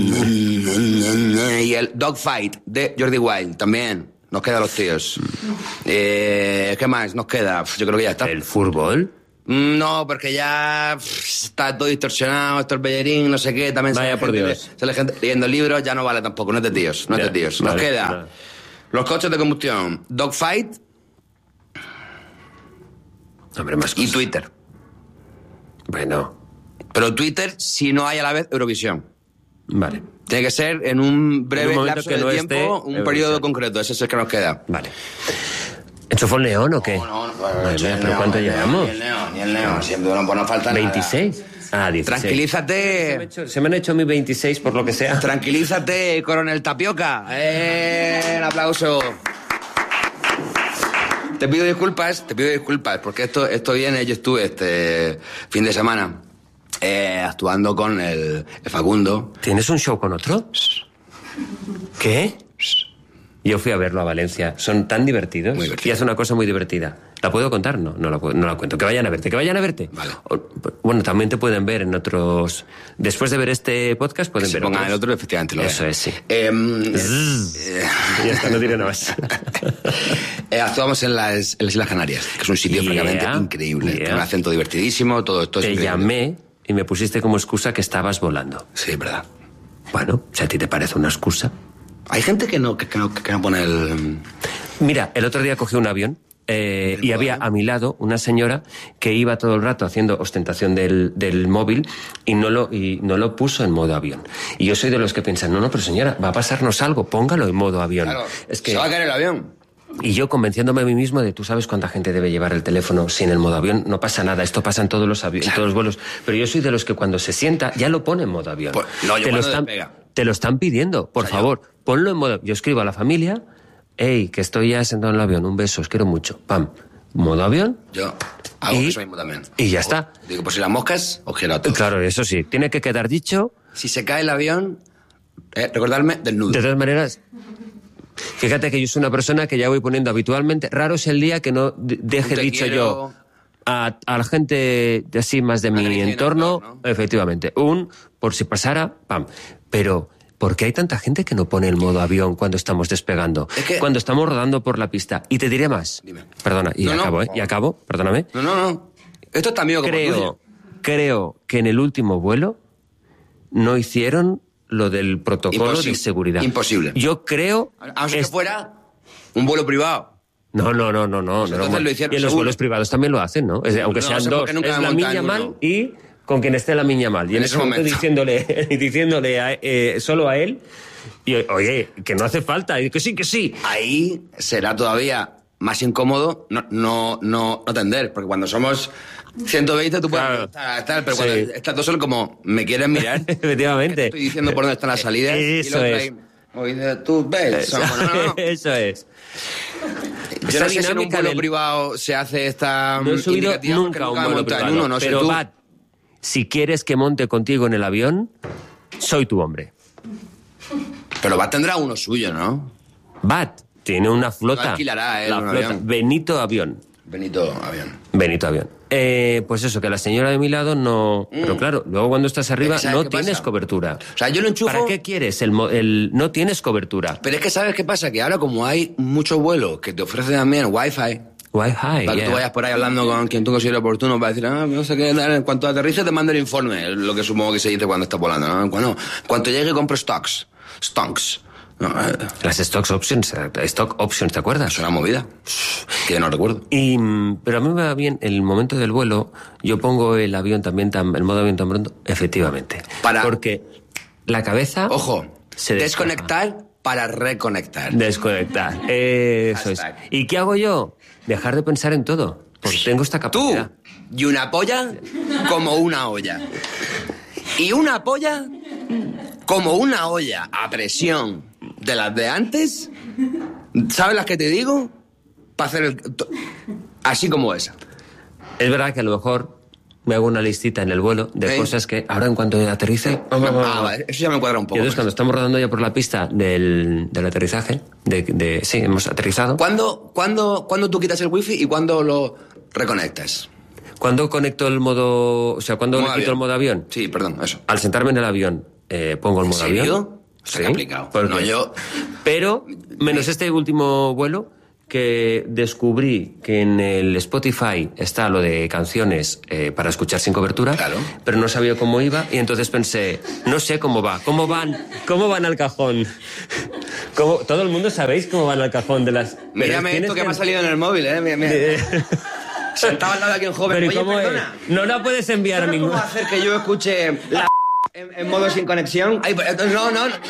[SPEAKER 2] Y el Dogfight de Jordi Wild también. Nos queda a los tíos. Eh, ¿Qué más nos queda? Yo creo que ya está.
[SPEAKER 1] ¿El fútbol?
[SPEAKER 2] No, porque ya pff, está todo distorsionado, esto el bellerín, no sé qué, también
[SPEAKER 1] Vaya
[SPEAKER 2] sale
[SPEAKER 1] por
[SPEAKER 2] gente,
[SPEAKER 1] Dios.
[SPEAKER 2] sale gente leyendo libros, ya no vale tampoco, no es de tíos, no es
[SPEAKER 1] Ya,
[SPEAKER 2] de tíos. Nos
[SPEAKER 1] vale,
[SPEAKER 2] queda
[SPEAKER 1] vale.
[SPEAKER 2] los coches de combustión, Dogfight
[SPEAKER 1] Hombre, más
[SPEAKER 2] y
[SPEAKER 1] cosas.
[SPEAKER 2] Twitter.
[SPEAKER 1] Bueno,
[SPEAKER 2] Pero Twitter, si no hay a la vez Eurovisión.
[SPEAKER 1] vale.
[SPEAKER 2] Tiene que ser en un breve
[SPEAKER 1] En un momento
[SPEAKER 2] lapso
[SPEAKER 1] que
[SPEAKER 2] de
[SPEAKER 1] no
[SPEAKER 2] tiempo,
[SPEAKER 1] esté
[SPEAKER 2] un
[SPEAKER 1] Eurovisión.
[SPEAKER 2] periodo concreto, ese es el que nos queda.
[SPEAKER 1] Vale. ¿Enchufó el neón o qué?
[SPEAKER 2] No, no, no,
[SPEAKER 1] Madre
[SPEAKER 2] ni
[SPEAKER 1] mía,
[SPEAKER 2] el
[SPEAKER 1] ¿pero
[SPEAKER 2] neón,
[SPEAKER 1] cuánto
[SPEAKER 2] ni el neón,
[SPEAKER 1] llevamos?
[SPEAKER 2] Ni el neón, ni el neón, siempre no, pues no falta nada.
[SPEAKER 1] ¿veintiséis? Ah, dieciséis. Se me, han
[SPEAKER 2] Tranquilízate,
[SPEAKER 1] hecho, se me han hecho mis veintiséis por lo que sea.
[SPEAKER 2] tranquilízate, coronel Tapioca. ¡Eh! Un aplauso. Te pido disculpas, te pido disculpas, porque esto, esto viene, yo estuve este fin de semana eh, actuando con el, el Facundo.
[SPEAKER 1] ¿Tienes un show con otro? ¿Qué? Yo fui a verlo a Valencia. Son tan divertidos.
[SPEAKER 2] Muy divertido.
[SPEAKER 1] Y hace una cosa muy divertida. ¿La puedo contar? No, no la, no la cuento. Que vayan a verte, que vayan a verte.
[SPEAKER 2] Vale.
[SPEAKER 1] O, bueno, también te pueden ver en otros... Después de ver este podcast pueden
[SPEAKER 2] Que
[SPEAKER 1] ver
[SPEAKER 2] se pongan
[SPEAKER 1] otros.
[SPEAKER 2] el otro, efectivamente lo
[SPEAKER 1] Eso
[SPEAKER 2] vean.
[SPEAKER 1] es, sí.
[SPEAKER 2] Eh, eh,
[SPEAKER 1] Ya está, no diré nada más.
[SPEAKER 2] eh, actuamos en las, en las Islas Canarias, que es un sitio
[SPEAKER 1] Yeah,
[SPEAKER 2] francamente increíble.
[SPEAKER 1] yeah.
[SPEAKER 2] Con un acento divertidísimo, todo esto es
[SPEAKER 1] Te
[SPEAKER 2] increíble.
[SPEAKER 1] llamé y me pusiste como excusa que estabas volando.
[SPEAKER 2] Sí, es verdad.
[SPEAKER 1] Bueno, si a ti te parece una excusa...
[SPEAKER 2] Hay gente que no, que, que no, que no pone el...
[SPEAKER 1] Mira, el otro día cogí un avión eh, y había a mi lado una señora que iba todo el rato haciendo ostentación del, del móvil y no, lo, y no lo puso en modo avión. Y yo soy de los que piensan, no, no, pero señora, va a pasarnos algo, póngalo en modo avión.
[SPEAKER 2] Claro,
[SPEAKER 1] es que...
[SPEAKER 2] se va a caer el avión.
[SPEAKER 1] Y yo convenciéndome a mí mismo de, tú sabes cuánta gente debe llevar el teléfono sin el modo avión, no pasa nada, esto pasa en todos los aviones, en todos los vuelos. Pero yo soy de los que cuando se sienta ya lo pone en modo avión.
[SPEAKER 2] Pues, no, yo
[SPEAKER 1] te, lo
[SPEAKER 2] cuando
[SPEAKER 1] están,
[SPEAKER 2] despega.
[SPEAKER 1] te lo están pidiendo, por
[SPEAKER 2] O sea,
[SPEAKER 1] favor, ponlo en modo... Yo escribo a la familia, hey, que estoy ya sentado en el avión, un beso, os quiero mucho, pam, modo avión.
[SPEAKER 2] Yo hago
[SPEAKER 1] Y-
[SPEAKER 2] eso mismo también.
[SPEAKER 1] y ya está.
[SPEAKER 2] Digo, pues si las moscas, os quiero a todos.
[SPEAKER 1] Claro, eso sí, tiene que quedar dicho.
[SPEAKER 2] Si se cae el avión, eh, recordarme del nudo.
[SPEAKER 1] De todas maneras, fíjate que yo soy una persona que ya voy poniendo habitualmente. Raro es el día que no de- deje
[SPEAKER 2] Te
[SPEAKER 1] dicho
[SPEAKER 2] quiero.
[SPEAKER 1] yo a, a la gente de así más de mi
[SPEAKER 2] Acaricia en el
[SPEAKER 1] entorno,
[SPEAKER 2] entorno.
[SPEAKER 1] efectivamente, un por si pasara, pam. Pero ¿por qué hay tanta gente que no pone el modo avión cuando estamos despegando?
[SPEAKER 2] Es que-
[SPEAKER 1] Cuando estamos rodando por la pista. Y te diré más.
[SPEAKER 2] Dime.
[SPEAKER 1] Perdona, y
[SPEAKER 2] No, no,
[SPEAKER 1] acabo,
[SPEAKER 2] por
[SPEAKER 1] ¿eh? Y
[SPEAKER 2] favor.
[SPEAKER 1] acabo, perdóname.
[SPEAKER 2] No, no, no. Esto es tan mío como
[SPEAKER 1] Creo,
[SPEAKER 2] tuyo.
[SPEAKER 1] creo que en el último vuelo no hicieron lo del protocolo
[SPEAKER 2] Imposible.
[SPEAKER 1] de seguridad.
[SPEAKER 2] Imposible.
[SPEAKER 1] Yo creo...
[SPEAKER 2] A no ser que
[SPEAKER 1] es-
[SPEAKER 2] fuera un vuelo privado.
[SPEAKER 1] No, no, no, no, no.
[SPEAKER 2] Pues
[SPEAKER 1] no,
[SPEAKER 2] entonces
[SPEAKER 1] no.
[SPEAKER 2] lo hicieron
[SPEAKER 1] Y en los
[SPEAKER 2] seguro.
[SPEAKER 1] vuelos privados también lo hacen, ¿no? Es de- aunque
[SPEAKER 2] No
[SPEAKER 1] sean
[SPEAKER 2] sé por
[SPEAKER 1] dos.
[SPEAKER 2] qué nunca
[SPEAKER 1] Es
[SPEAKER 2] me
[SPEAKER 1] la
[SPEAKER 2] montan
[SPEAKER 1] niña
[SPEAKER 2] uno.
[SPEAKER 1] mal y con quien esté la niña mal. Y en,
[SPEAKER 2] En
[SPEAKER 1] ese
[SPEAKER 2] ese
[SPEAKER 1] momento
[SPEAKER 2] momento.
[SPEAKER 1] diciéndole, diciéndole a- eh, solo a él, y, oye, que no hace falta, y que sí, que sí.
[SPEAKER 2] Ahí será todavía más incómodo no, no, no, no tender, porque cuando somos ciento veinte tú puedes
[SPEAKER 1] Claro.
[SPEAKER 2] estar, estar, pero
[SPEAKER 1] Sí.
[SPEAKER 2] cuando estás tú solo como, ¿me quieres mirar? ¿Qué te
[SPEAKER 1] Efectivamente.
[SPEAKER 2] estoy diciendo por dónde están las salidas? y
[SPEAKER 1] Eso
[SPEAKER 2] luego
[SPEAKER 1] es.
[SPEAKER 2] ahí, oye, tú ves.
[SPEAKER 1] Eso,
[SPEAKER 2] No, no, no.
[SPEAKER 1] eso es.
[SPEAKER 2] Yo
[SPEAKER 1] Esa
[SPEAKER 2] no sé si en un
[SPEAKER 1] dinámica
[SPEAKER 2] vuelo
[SPEAKER 1] del-
[SPEAKER 2] privado se hace esta
[SPEAKER 1] No he subido
[SPEAKER 2] indicativa, porque
[SPEAKER 1] nunca a un
[SPEAKER 2] me he
[SPEAKER 1] vuelo
[SPEAKER 2] montado en
[SPEAKER 1] privado.
[SPEAKER 2] uno, no sé
[SPEAKER 1] pero,
[SPEAKER 2] tú.
[SPEAKER 1] Bat, si quieres que monte contigo en el avión, soy tu hombre.
[SPEAKER 2] Pero va tendrá uno suyo, ¿no?
[SPEAKER 1] Bat tiene una flota.
[SPEAKER 2] Lo alquilará, él,
[SPEAKER 1] La
[SPEAKER 2] un
[SPEAKER 1] flota.
[SPEAKER 2] avión.
[SPEAKER 1] Benito Avión.
[SPEAKER 2] Benito Avión.
[SPEAKER 1] Benito Avión. Eh, pues eso, que la señora de mi lado no... Pero claro, luego cuando estás arriba
[SPEAKER 2] Es que ¿sabes
[SPEAKER 1] no
[SPEAKER 2] qué
[SPEAKER 1] tienes
[SPEAKER 2] pasa?
[SPEAKER 1] cobertura.
[SPEAKER 2] O sea, yo lo enchufo...
[SPEAKER 1] ¿Para qué quieres el, mo- el... No tienes cobertura.
[SPEAKER 2] Pero es que ¿sabes qué pasa? Que ahora como hay muchos vuelos que te ofrecen también Wi-Fi,
[SPEAKER 1] Wi-Fi,
[SPEAKER 2] para que
[SPEAKER 1] yeah.
[SPEAKER 2] tú vayas por ahí hablando con quien tú consideres oportuno para decir, ah, no sé qué, en cuanto aterrice te mando el informe, es lo que supongo que se dice cuando estás volando, ¿no? Cuando, cuando llegue compro stocks, stonks. No, eh,
[SPEAKER 1] Las stocks options, eh, stock options, ¿te acuerdas?
[SPEAKER 2] es una movida que no recuerdo.
[SPEAKER 1] Y, mm, pero a mí me va bien el momento del vuelo, yo pongo el avión también, tan, el modo avión tan pronto, efectivamente.
[SPEAKER 2] Para-
[SPEAKER 1] Porque la cabeza...
[SPEAKER 2] Ojo,
[SPEAKER 1] se despeja.
[SPEAKER 2] desconectar para reconectar.
[SPEAKER 1] Desconectar. Eso es.
[SPEAKER 2] Hashtag.
[SPEAKER 1] ¿Y qué hago yo? Dejar de pensar en todo. Porque tengo esta
[SPEAKER 2] Tú
[SPEAKER 1] capacidad.
[SPEAKER 2] y una polla como una olla. Y una polla como una olla a presión de las de antes. ¿Sabes las que te digo? Para hacer el... to- así como esa.
[SPEAKER 1] Es verdad que a lo mejor me hago una listita en el vuelo de
[SPEAKER 2] ¿Eh?
[SPEAKER 1] cosas que ahora en cuanto aterrice...
[SPEAKER 2] Ah, vale, eso ya me cuadra un
[SPEAKER 1] Y
[SPEAKER 2] poco.
[SPEAKER 1] entonces cuando estamos rodando ya por la pista del, del aterrizaje, de, de sí, hemos aterrizado.
[SPEAKER 2] ¿Cuándo, cuándo, ¿Cuándo tú quitas el wifi y cuándo lo reconectas?
[SPEAKER 1] ¿Cuándo conecto el modo... O sea, ¿cuándo le
[SPEAKER 2] Modo
[SPEAKER 1] quito
[SPEAKER 2] avión.
[SPEAKER 1] el modo avión?
[SPEAKER 2] Sí, perdón, eso.
[SPEAKER 1] Al sentarme en el avión, eh, pongo el
[SPEAKER 2] ¿En
[SPEAKER 1] modo
[SPEAKER 2] serio?
[SPEAKER 1] avión.
[SPEAKER 2] Está complicado.
[SPEAKER 1] porque-
[SPEAKER 2] No, yo-
[SPEAKER 1] Pero, menos este último vuelo, que descubrí que en el Spotify está lo de canciones eh, para escuchar sin cobertura,
[SPEAKER 2] Claro.
[SPEAKER 1] pero no sabía cómo iba y entonces pensé, no sé cómo va, cómo van, cómo van al cajón. ¿Cómo, todo el mundo sabéis cómo van al cajón de las... pero
[SPEAKER 2] Mírame
[SPEAKER 1] tienes
[SPEAKER 2] esto que me ha salido en el móvil, ¿eh? Mira, mira.
[SPEAKER 1] Eh,
[SPEAKER 2] Sentado al lado de aquí un joven.
[SPEAKER 1] pero ¿y
[SPEAKER 2] Oye,
[SPEAKER 1] cómo es?
[SPEAKER 2] perdona.
[SPEAKER 1] No la puedes enviar a
[SPEAKER 2] ¿Sabes
[SPEAKER 1] ningún...
[SPEAKER 2] cómo hacer que yo escuche la en, en modo sin conexión? Ay, pues, entonces, no, no. no.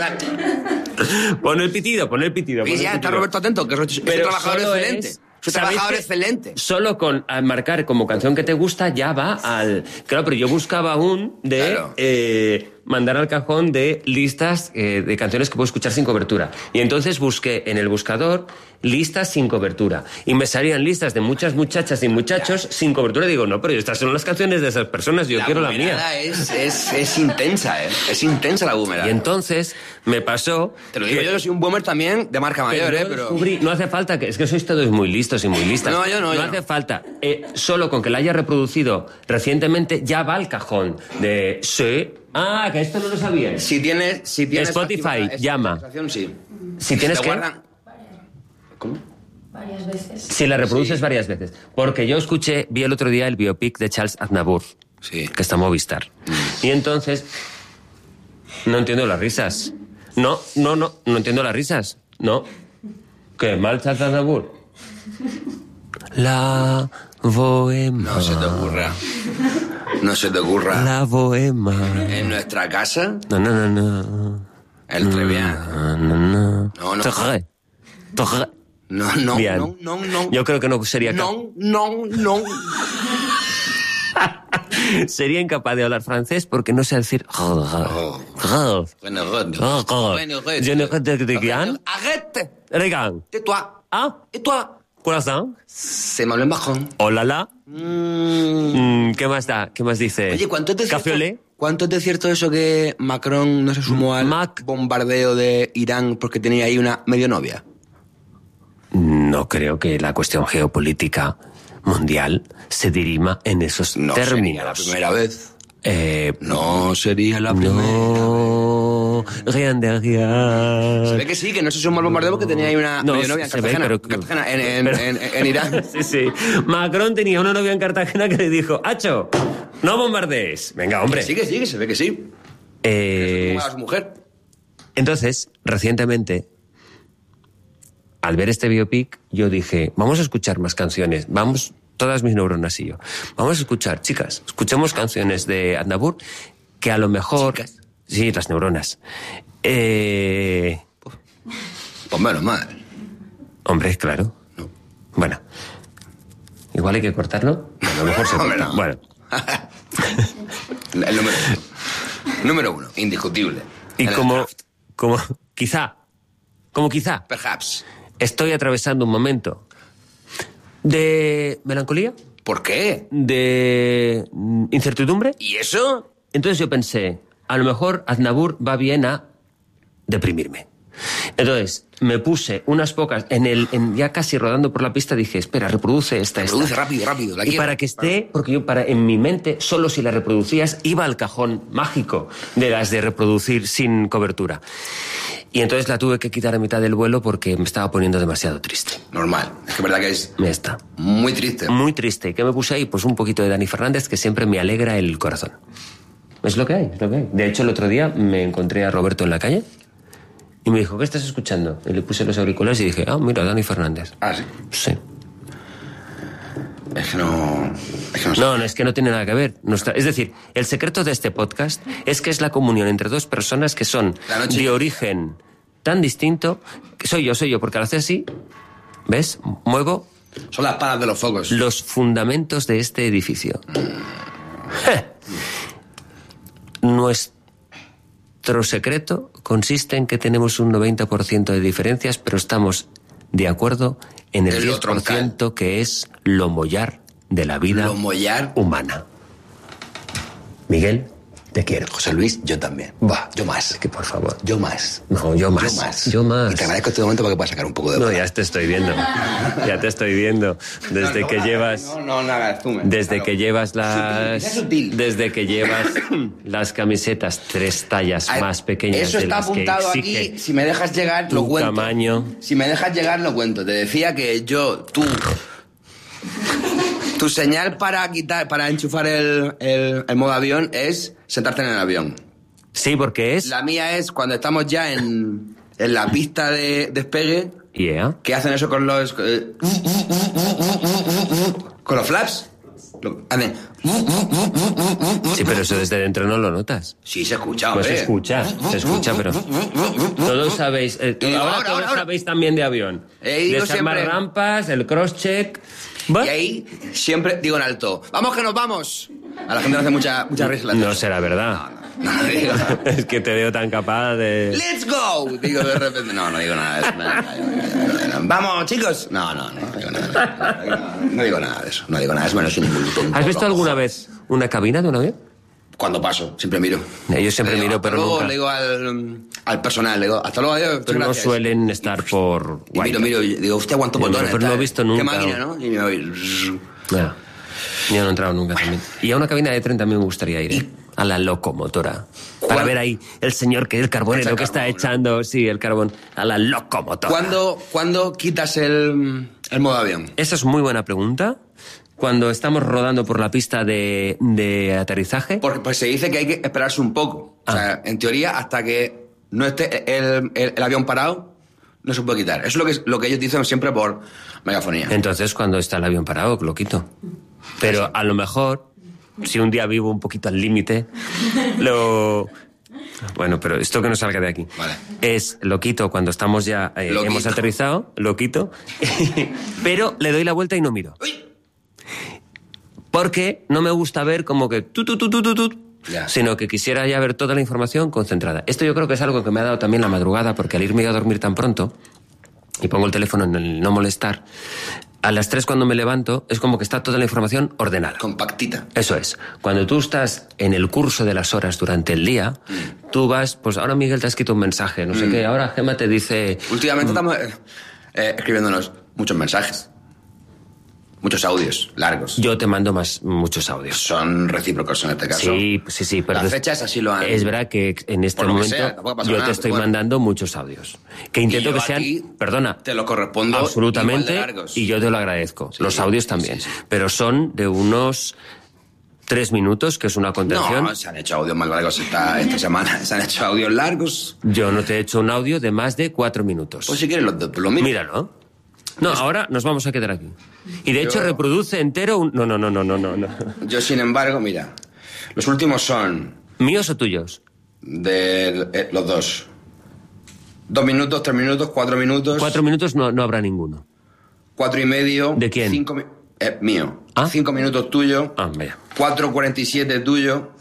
[SPEAKER 1] Pon el pitido, pon el pitido. pon
[SPEAKER 2] Y
[SPEAKER 1] el
[SPEAKER 2] ya está
[SPEAKER 1] pitido.
[SPEAKER 2] Roberto atento, que es un
[SPEAKER 1] Pero
[SPEAKER 2] trabajador
[SPEAKER 1] solo
[SPEAKER 2] excelente.
[SPEAKER 1] es-
[SPEAKER 2] Es un
[SPEAKER 1] ¿sabéis
[SPEAKER 2] trabajador
[SPEAKER 1] que
[SPEAKER 2] excelente.
[SPEAKER 1] Solo con al marcar como canción que te gusta ya va al... Claro, pero yo buscaba un de...
[SPEAKER 2] Claro.
[SPEAKER 1] eh, mandar al cajón de listas eh, de canciones que puedo escuchar sin cobertura. Y entonces busqué en el buscador listas sin cobertura. Y me salían listas de muchas muchachas y muchachos ya. sin cobertura. Y digo, no, pero estas son las canciones de esas personas, yo
[SPEAKER 2] la
[SPEAKER 1] quiero la mía.
[SPEAKER 2] Es, es, es intensa, ¿eh? Es intensa la boomerada.
[SPEAKER 1] Y entonces me pasó...
[SPEAKER 2] Te lo digo, que... yo soy un boomer también de marca mayor, ¿eh? Pero...
[SPEAKER 1] Descubrí, no hace falta que... Es que sois todos muy listos y muy listas.
[SPEAKER 2] No, yo no,
[SPEAKER 1] No
[SPEAKER 2] yo
[SPEAKER 1] hace
[SPEAKER 2] no.
[SPEAKER 1] falta. Eh, solo con que la haya reproducido recientemente ya va al cajón de... Sí... Ah, que esto no lo sabía.
[SPEAKER 2] Si tienes... Si tienes
[SPEAKER 1] Spotify llama.
[SPEAKER 2] Sí.
[SPEAKER 1] Si tienes
[SPEAKER 2] te
[SPEAKER 1] que...
[SPEAKER 2] guardan... ¿Cómo?
[SPEAKER 3] Varias veces.
[SPEAKER 1] Si la reproduces
[SPEAKER 2] Sí.
[SPEAKER 1] varias veces. Porque yo escuché, vi el otro día el biopic de Charles Aznavour,
[SPEAKER 2] Sí.
[SPEAKER 1] que está en Movistar. Mm. Y entonces, no entiendo las risas. No, no, no, no entiendo las risas. No. ¿Qué? ¿Mal Charles Aznavour? La bohema.
[SPEAKER 2] No se te ocurra. No se te ocurra.
[SPEAKER 1] La bohema.
[SPEAKER 2] En nuestra casa,
[SPEAKER 1] No, no, no, no.
[SPEAKER 2] el Trevian.
[SPEAKER 1] No, no, no.
[SPEAKER 2] No, no.
[SPEAKER 1] Torre. Torre.
[SPEAKER 2] No, no,
[SPEAKER 1] Bien.
[SPEAKER 2] no, no, no.
[SPEAKER 1] Yo creo que no sería capaz.
[SPEAKER 2] No, no, no.
[SPEAKER 1] Sería incapaz de hablar francés porque no sé decir.
[SPEAKER 2] Bueno,
[SPEAKER 1] Je ne regarde rien.
[SPEAKER 2] Arrête.
[SPEAKER 1] Regarde.
[SPEAKER 2] Tais-toi.
[SPEAKER 1] Ah,
[SPEAKER 2] Et toi?
[SPEAKER 1] corazón.
[SPEAKER 2] Se me habló en bajón.
[SPEAKER 1] Hola, la.
[SPEAKER 2] Mm.
[SPEAKER 1] Mm, ¿Qué más da? ¿Qué más dice?
[SPEAKER 2] Oye, ¿cuánto es de
[SPEAKER 1] Café
[SPEAKER 2] cierto?
[SPEAKER 1] olé.
[SPEAKER 2] ¿Cuánto es de cierto eso que Macron no se sumó al
[SPEAKER 1] Mac.
[SPEAKER 2] bombardeo de Irán porque tenía ahí una medio novia?
[SPEAKER 1] No creo que la cuestión geopolítica mundial se dirima en esos
[SPEAKER 2] No
[SPEAKER 1] términos.
[SPEAKER 2] sería la primera vez.
[SPEAKER 1] Eh,
[SPEAKER 2] No sería la primera.
[SPEAKER 1] no, rien de rien.
[SPEAKER 2] Se ve que sí, que no se sumó al bombardeo porque tenía ahí una
[SPEAKER 1] No,
[SPEAKER 2] medio novia en
[SPEAKER 1] se ve,
[SPEAKER 2] Cartagena.
[SPEAKER 1] pero-
[SPEAKER 2] en, Cartagena, en, en,
[SPEAKER 1] pero-
[SPEAKER 2] en, en Irán.
[SPEAKER 1] Sí, sí. Macron tenía una novia en Cartagena que le dijo, Hacho, no bombardees. Venga, hombre.
[SPEAKER 2] Sí, que sí, que se ve que sí.
[SPEAKER 1] Eh,
[SPEAKER 2] Como a su mujer.
[SPEAKER 1] entonces, recientemente, al ver este biopic, yo dije, vamos a escuchar más canciones, vamos, todas mis neuronas y yo, vamos a escuchar, chicas, escuchemos canciones de Aznavour que a lo mejor...
[SPEAKER 2] Chicas.
[SPEAKER 1] Sí, las neuronas. Eh,
[SPEAKER 2] Pues menos mal.
[SPEAKER 1] hombre, claro.
[SPEAKER 2] No.
[SPEAKER 1] Bueno, igual hay que cortarlo. Bueno, a lo mejor se
[SPEAKER 2] Hombre,
[SPEAKER 1] corta.
[SPEAKER 2] no.
[SPEAKER 1] Bueno,
[SPEAKER 2] El número uno. Número uno, indiscutible.
[SPEAKER 1] y
[SPEAKER 2] En el
[SPEAKER 1] como,
[SPEAKER 2] draft.
[SPEAKER 1] como, quizá, como quizá,
[SPEAKER 2] Perhaps.
[SPEAKER 1] estoy atravesando un momento de melancolía,
[SPEAKER 2] ¿Por qué?
[SPEAKER 1] de mm, incertidumbre.
[SPEAKER 2] ¿Y eso?
[SPEAKER 1] Entonces yo pensé, a lo mejor Aznavour va bien a deprimirme. Entonces me puse unas pocas, en el, en, ya casi rodando por la pista, dije, espera, reproduce esta, esta.
[SPEAKER 2] Reproduce rápido, rápido. La
[SPEAKER 1] Y
[SPEAKER 2] quiero.
[SPEAKER 1] para que esté, porque yo para en mi mente, solo si la reproducías, iba al cajón mágico de las de reproducir sin cobertura. Y entonces la tuve que quitar a mitad del vuelo porque me estaba poniendo demasiado triste.
[SPEAKER 2] Normal. Es que es verdad que es
[SPEAKER 1] Ya está.
[SPEAKER 2] muy triste.
[SPEAKER 1] Muy triste. ¿Qué me puse ahí? Pues un poquito de Dani Fernández, que siempre me alegra el corazón. Es lo que hay, es lo que hay. De hecho, el otro día me encontré a Roberto en la calle y me dijo, ¿qué estás escuchando? Y le puse los auriculares y dije, ah, mira, Dani Fernández.
[SPEAKER 2] Ah, sí.
[SPEAKER 1] Sí.
[SPEAKER 2] Es que no... Es que no sé.
[SPEAKER 1] No, no, es que no tiene nada que ver. No está- Es decir, el secreto de este podcast es que es la comunión entre dos personas que son
[SPEAKER 2] La noche.
[SPEAKER 1] de origen tan distinto. Que soy yo, soy yo, porque al hacer así, ¿ves? Muevo
[SPEAKER 2] Son las palas de los focos.
[SPEAKER 1] los fundamentos de este edificio. Je. Nuestro secreto consiste en que tenemos un noventa por ciento de diferencias, pero estamos de acuerdo en el
[SPEAKER 2] En lo
[SPEAKER 1] diez por ciento que es lo mollar de la vida
[SPEAKER 2] Lo mollar.
[SPEAKER 1] humana. Miguel, te quiero.
[SPEAKER 2] José Luis, yo también.
[SPEAKER 1] Buah,
[SPEAKER 2] Yo más.
[SPEAKER 1] que por favor.
[SPEAKER 2] Yo más.
[SPEAKER 1] No, yo más.
[SPEAKER 2] Yo más.
[SPEAKER 1] Yo más.
[SPEAKER 2] Y te agradezco este momento para que puedas sacar un poco de...
[SPEAKER 1] No,
[SPEAKER 2] bola.
[SPEAKER 1] ya te estoy viendo. Ya te estoy viendo. Desde
[SPEAKER 2] No, no,
[SPEAKER 1] que
[SPEAKER 2] no,
[SPEAKER 1] llevas...
[SPEAKER 2] No, no, no hagas tú.
[SPEAKER 1] Desde
[SPEAKER 2] Claro.
[SPEAKER 1] que llevas las...
[SPEAKER 2] Sutil, sutil.
[SPEAKER 1] Desde que llevas las camisetas tres tallas
[SPEAKER 2] Ay,
[SPEAKER 1] más pequeñas
[SPEAKER 2] Eso
[SPEAKER 1] de
[SPEAKER 2] está
[SPEAKER 1] las que
[SPEAKER 2] apuntado
[SPEAKER 1] exige
[SPEAKER 2] aquí. Si me dejas llegar, lo
[SPEAKER 1] tu
[SPEAKER 2] cuento.
[SPEAKER 1] tamaño.
[SPEAKER 2] Si me dejas llegar, lo cuento. Te decía que yo, tú... Tu señal para quitar, para enchufar el, el, el modo avión es sentarte en el avión.
[SPEAKER 1] Sí, porque es...
[SPEAKER 2] La mía es cuando estamos ya en, en la pista de despegue,
[SPEAKER 1] Yeah.
[SPEAKER 2] que hacen eso con los... eh, con los flaps. Lo- hacen...
[SPEAKER 1] Sí, pero eso desde dentro no lo notas.
[SPEAKER 2] Sí, se escucha,
[SPEAKER 1] Pues
[SPEAKER 2] hombre.
[SPEAKER 1] se escucha, se escucha, pero... Todos sabéis... eh,
[SPEAKER 2] Y
[SPEAKER 1] ahora,
[SPEAKER 2] ahora,
[SPEAKER 1] todos
[SPEAKER 2] ahora, ahora.
[SPEAKER 1] sabéis también de avión.
[SPEAKER 2] He ido
[SPEAKER 1] Desarmar
[SPEAKER 2] siempre-
[SPEAKER 1] rampas, el cross-check... ¿Va?
[SPEAKER 2] Y ahí siempre digo en alto, ¡vamos que nos vamos! A la gente le hace mucha, mucha risa. la
[SPEAKER 1] No
[SPEAKER 2] cosa.
[SPEAKER 1] será verdad.
[SPEAKER 2] No, no digo nada.
[SPEAKER 1] Es que te veo tan capaz de...
[SPEAKER 2] ¡Let's go! Digo de repente, no, no digo nada de eso. No, no, no, no, no. ¡Vamos, chicos! No, no, no, no digo nada. No, no digo nada de eso. No digo nada de eso, menos sin ningún tonto.
[SPEAKER 1] ¿Has visto alguna vez una cabina de un avión?
[SPEAKER 2] Cuando paso, siempre miro.
[SPEAKER 1] Yo siempre
[SPEAKER 2] le digo,
[SPEAKER 1] miro, pero
[SPEAKER 2] luego
[SPEAKER 1] nunca.
[SPEAKER 2] Le digo al, al personal, le digo, hasta luego, adiós.
[SPEAKER 1] Pero no
[SPEAKER 2] gracias.
[SPEAKER 1] suelen estar por...
[SPEAKER 2] Y miro, miro, y digo, hostia, cuántos
[SPEAKER 1] Pero
[SPEAKER 2] botones.
[SPEAKER 1] no
[SPEAKER 2] está,
[SPEAKER 1] he visto nunca.
[SPEAKER 2] Qué máquina, ¿no? Y me voy...
[SPEAKER 1] No, yo no he entrado nunca también. Y a una cabina de tren también me gustaría ir, ¿eh? A la locomotora. Para
[SPEAKER 2] ¿Cuál?
[SPEAKER 1] ver ahí el señor que el carbón,
[SPEAKER 2] Echa
[SPEAKER 1] lo que está
[SPEAKER 2] carbón,
[SPEAKER 1] echando, ¿no? Sí, el carbón. A la locomotora.
[SPEAKER 2] ¿Cuándo, ¿Cuándo quitas el, el modo avión?
[SPEAKER 1] Esa es muy buena pregunta. Cuando estamos rodando por la pista de, de aterrizaje.
[SPEAKER 2] Porque pues, se dice que hay que esperarse un poco.
[SPEAKER 1] Ah.
[SPEAKER 2] O sea, en teoría, hasta que no esté el, el, el avión parado, no se puede quitar. Eso es lo que, lo que ellos dicen siempre por megafonía.
[SPEAKER 1] Entonces, cuando está el avión parado, lo quito. Pero a lo mejor, si un día vivo un poquito al límite, lo... Bueno, pero esto que no salga de aquí.
[SPEAKER 2] Vale.
[SPEAKER 1] Es, lo quito cuando estamos ya, eh,
[SPEAKER 2] Lo
[SPEAKER 1] hemos
[SPEAKER 2] quito.
[SPEAKER 1] aterrizado, lo quito, pero le doy la vuelta y no miro.
[SPEAKER 2] ¡Uy!
[SPEAKER 1] Porque no me gusta ver como que tu, tu, tu, tu, tu, tu,
[SPEAKER 2] Ya.
[SPEAKER 1] sino que quisiera ya ver toda la información concentrada. Esto yo creo que es algo que me ha dado también la madrugada, porque al irme a dormir tan pronto, y pongo el teléfono en el no molestar, a las tres cuando me levanto es como que está toda la información ordenada.
[SPEAKER 2] Compactita.
[SPEAKER 1] Eso es. Cuando tú estás en el curso de las horas durante el día, mm. tú vas, pues ahora Miguel te ha escrito un mensaje, no sé
[SPEAKER 2] Mm.
[SPEAKER 1] qué, ahora Gemma te dice...
[SPEAKER 2] Últimamente
[SPEAKER 1] mm,
[SPEAKER 2] estamos eh, eh, escribiéndonos muchos mensajes. Muchos audios largos.
[SPEAKER 1] Yo te mando más muchos audios.
[SPEAKER 2] Son recíprocos en este caso.
[SPEAKER 1] Sí, sí, sí. Pero
[SPEAKER 2] Las fechas así lo han...
[SPEAKER 1] Es verdad que en este
[SPEAKER 2] Por lo que
[SPEAKER 1] momento
[SPEAKER 2] sea, tampoco pasa
[SPEAKER 1] yo
[SPEAKER 2] nada,
[SPEAKER 1] te estoy
[SPEAKER 2] bueno.
[SPEAKER 1] mandando muchos audios. Que intento
[SPEAKER 2] Y yo
[SPEAKER 1] que
[SPEAKER 2] a
[SPEAKER 1] sean...
[SPEAKER 2] ti
[SPEAKER 1] Perdona.
[SPEAKER 2] te lo correspondo
[SPEAKER 1] Absolutamente.
[SPEAKER 2] igual de largos.
[SPEAKER 1] Y yo te lo agradezco.
[SPEAKER 2] Sí,
[SPEAKER 1] Los audios
[SPEAKER 2] sí,
[SPEAKER 1] también.
[SPEAKER 2] sí, sí.
[SPEAKER 1] Pero son de unos tres minutos, que es una contención.
[SPEAKER 2] No, se han hecho audios más largos esta, esta semana. Se han hecho audios largos.
[SPEAKER 1] Yo no te he hecho un audio de más de cuatro minutos.
[SPEAKER 2] Pues si quieres lo, lo mismo.
[SPEAKER 1] Míralo. No, ahora nos vamos a quedar aquí. Y de hecho
[SPEAKER 2] Yo-
[SPEAKER 1] reproduce entero un... No, no, no, no, no, no, no.
[SPEAKER 2] Yo, sin embargo, mira, los últimos son
[SPEAKER 1] ¿Míos o tuyos?
[SPEAKER 2] de eh, los dos. Dos minutos, tres minutos, cuatro minutos.
[SPEAKER 1] Cuatro minutos no, no habrá ninguno.
[SPEAKER 2] Cuatro y medio.
[SPEAKER 1] ¿De quién?
[SPEAKER 2] Cinco, mi- eh, mío.
[SPEAKER 1] ¿Ah?
[SPEAKER 2] Cinco minutos tuyo.
[SPEAKER 1] Ah, vaya.
[SPEAKER 2] Cuatro cuarenta y siete tuyo.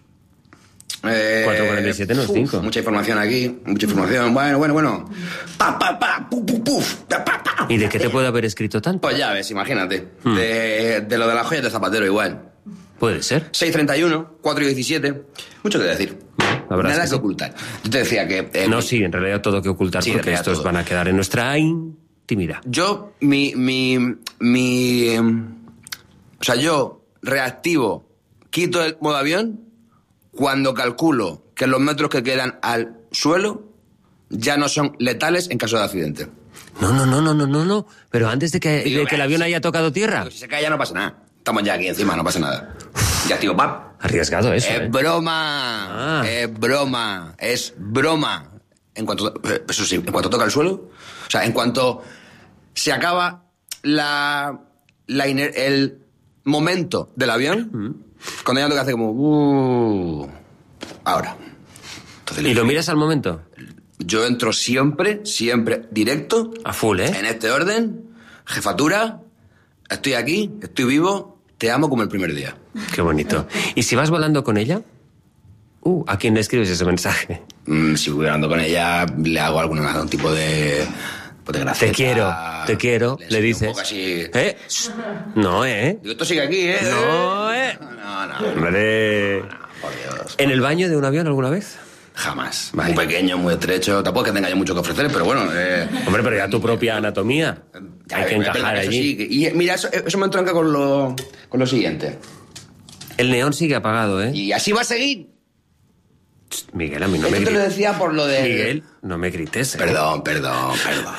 [SPEAKER 2] Eh,
[SPEAKER 1] cuatro cuarenta y siete no es
[SPEAKER 2] uf,
[SPEAKER 1] cinco.
[SPEAKER 2] Mucha información aquí, mucha información. Bueno, bueno, bueno. Pa, pa, pa, pu, pu, puf, pa, pa, pa.
[SPEAKER 1] ¿Y de qué te puede haber escrito tanto?
[SPEAKER 2] Pues ya ves, imagínate.
[SPEAKER 1] Hmm.
[SPEAKER 2] De, de lo de las joyas de Zapatero igual.
[SPEAKER 1] Puede ser.
[SPEAKER 2] seis treinta y uno, cuatro diecisiete. Mucho que decir.
[SPEAKER 1] La verdad
[SPEAKER 2] Nada
[SPEAKER 1] es
[SPEAKER 2] que,
[SPEAKER 1] que sí.
[SPEAKER 2] ocultar. Yo te decía que... eh,
[SPEAKER 1] No, sí, en realidad todo que ocultar,
[SPEAKER 2] Sí, en
[SPEAKER 1] porque
[SPEAKER 2] realidad
[SPEAKER 1] estos
[SPEAKER 2] todo.
[SPEAKER 1] van a quedar en nuestra intimidad.
[SPEAKER 2] Yo, mi, mi, mi... O sea, yo reactivo, quito el modo avión cuando calculo que los metros que quedan al suelo ya no son letales en caso de accidente.
[SPEAKER 1] No, no, no, no, no, no, no. Pero antes de que,
[SPEAKER 2] Digo,
[SPEAKER 1] de que el
[SPEAKER 2] eh,
[SPEAKER 1] avión
[SPEAKER 2] sí.
[SPEAKER 1] haya tocado tierra.
[SPEAKER 2] Pero si se cae ya no pasa nada. Estamos ya aquí encima, no pasa nada. Ya, tío, pap.
[SPEAKER 1] Arriesgado eso,
[SPEAKER 2] Es
[SPEAKER 1] ¿eh?
[SPEAKER 2] broma.
[SPEAKER 1] Ah.
[SPEAKER 2] Es broma. Es broma. En cuanto, eh, eso sí, en cuanto toca el suelo, o sea, en cuanto se acaba la, la iner- el momento del avión, cuando ya toca hace como... Uh, ahora. Entonces,
[SPEAKER 1] ¿Y lo miras al momento?
[SPEAKER 2] yo entro siempre, siempre directo,
[SPEAKER 1] A full, ¿eh?
[SPEAKER 2] en este orden, jefatura, estoy aquí, estoy vivo, te amo como el primer día.
[SPEAKER 1] Qué bonito. ¿Y si vas volando con ella? Uh, ¿a quién le escribes ese mensaje?
[SPEAKER 2] Mm, si voy hablando con ella, le hago algún, algún tipo de, pues de graceta.
[SPEAKER 1] Te quiero, te quiero, le
[SPEAKER 2] enseño
[SPEAKER 1] dices.
[SPEAKER 2] Un poco así.
[SPEAKER 1] ¿Eh? Shh. No, ¿eh?
[SPEAKER 2] Digo, esto sigue aquí, ¿eh?
[SPEAKER 1] No, ¿eh?
[SPEAKER 2] No, no, no,
[SPEAKER 1] Hombre.
[SPEAKER 2] por Dios.
[SPEAKER 1] ¿En el baño de un avión alguna vez?
[SPEAKER 2] Jamás.
[SPEAKER 1] Vale.
[SPEAKER 2] Muy pequeño, muy estrecho. Tampoco es que tenga yo mucho que ofrecer, pero bueno. Eh,
[SPEAKER 1] Hombre, pero ya tu propia anatomía.
[SPEAKER 2] ya,
[SPEAKER 1] Hay que
[SPEAKER 2] eh,
[SPEAKER 1] encajar
[SPEAKER 2] eso
[SPEAKER 1] allí.
[SPEAKER 2] sí, que- y mira, eso, eso me entronca con lo, con lo siguiente.
[SPEAKER 1] El neón sigue apagado, ¿eh?
[SPEAKER 2] Y así va a seguir.
[SPEAKER 1] Miguel, a mí no me
[SPEAKER 2] Esto te lo
[SPEAKER 1] grites.
[SPEAKER 2] decía por lo de...
[SPEAKER 1] Miguel, no me grites. ¿eh?
[SPEAKER 2] Perdón, perdón, perdón.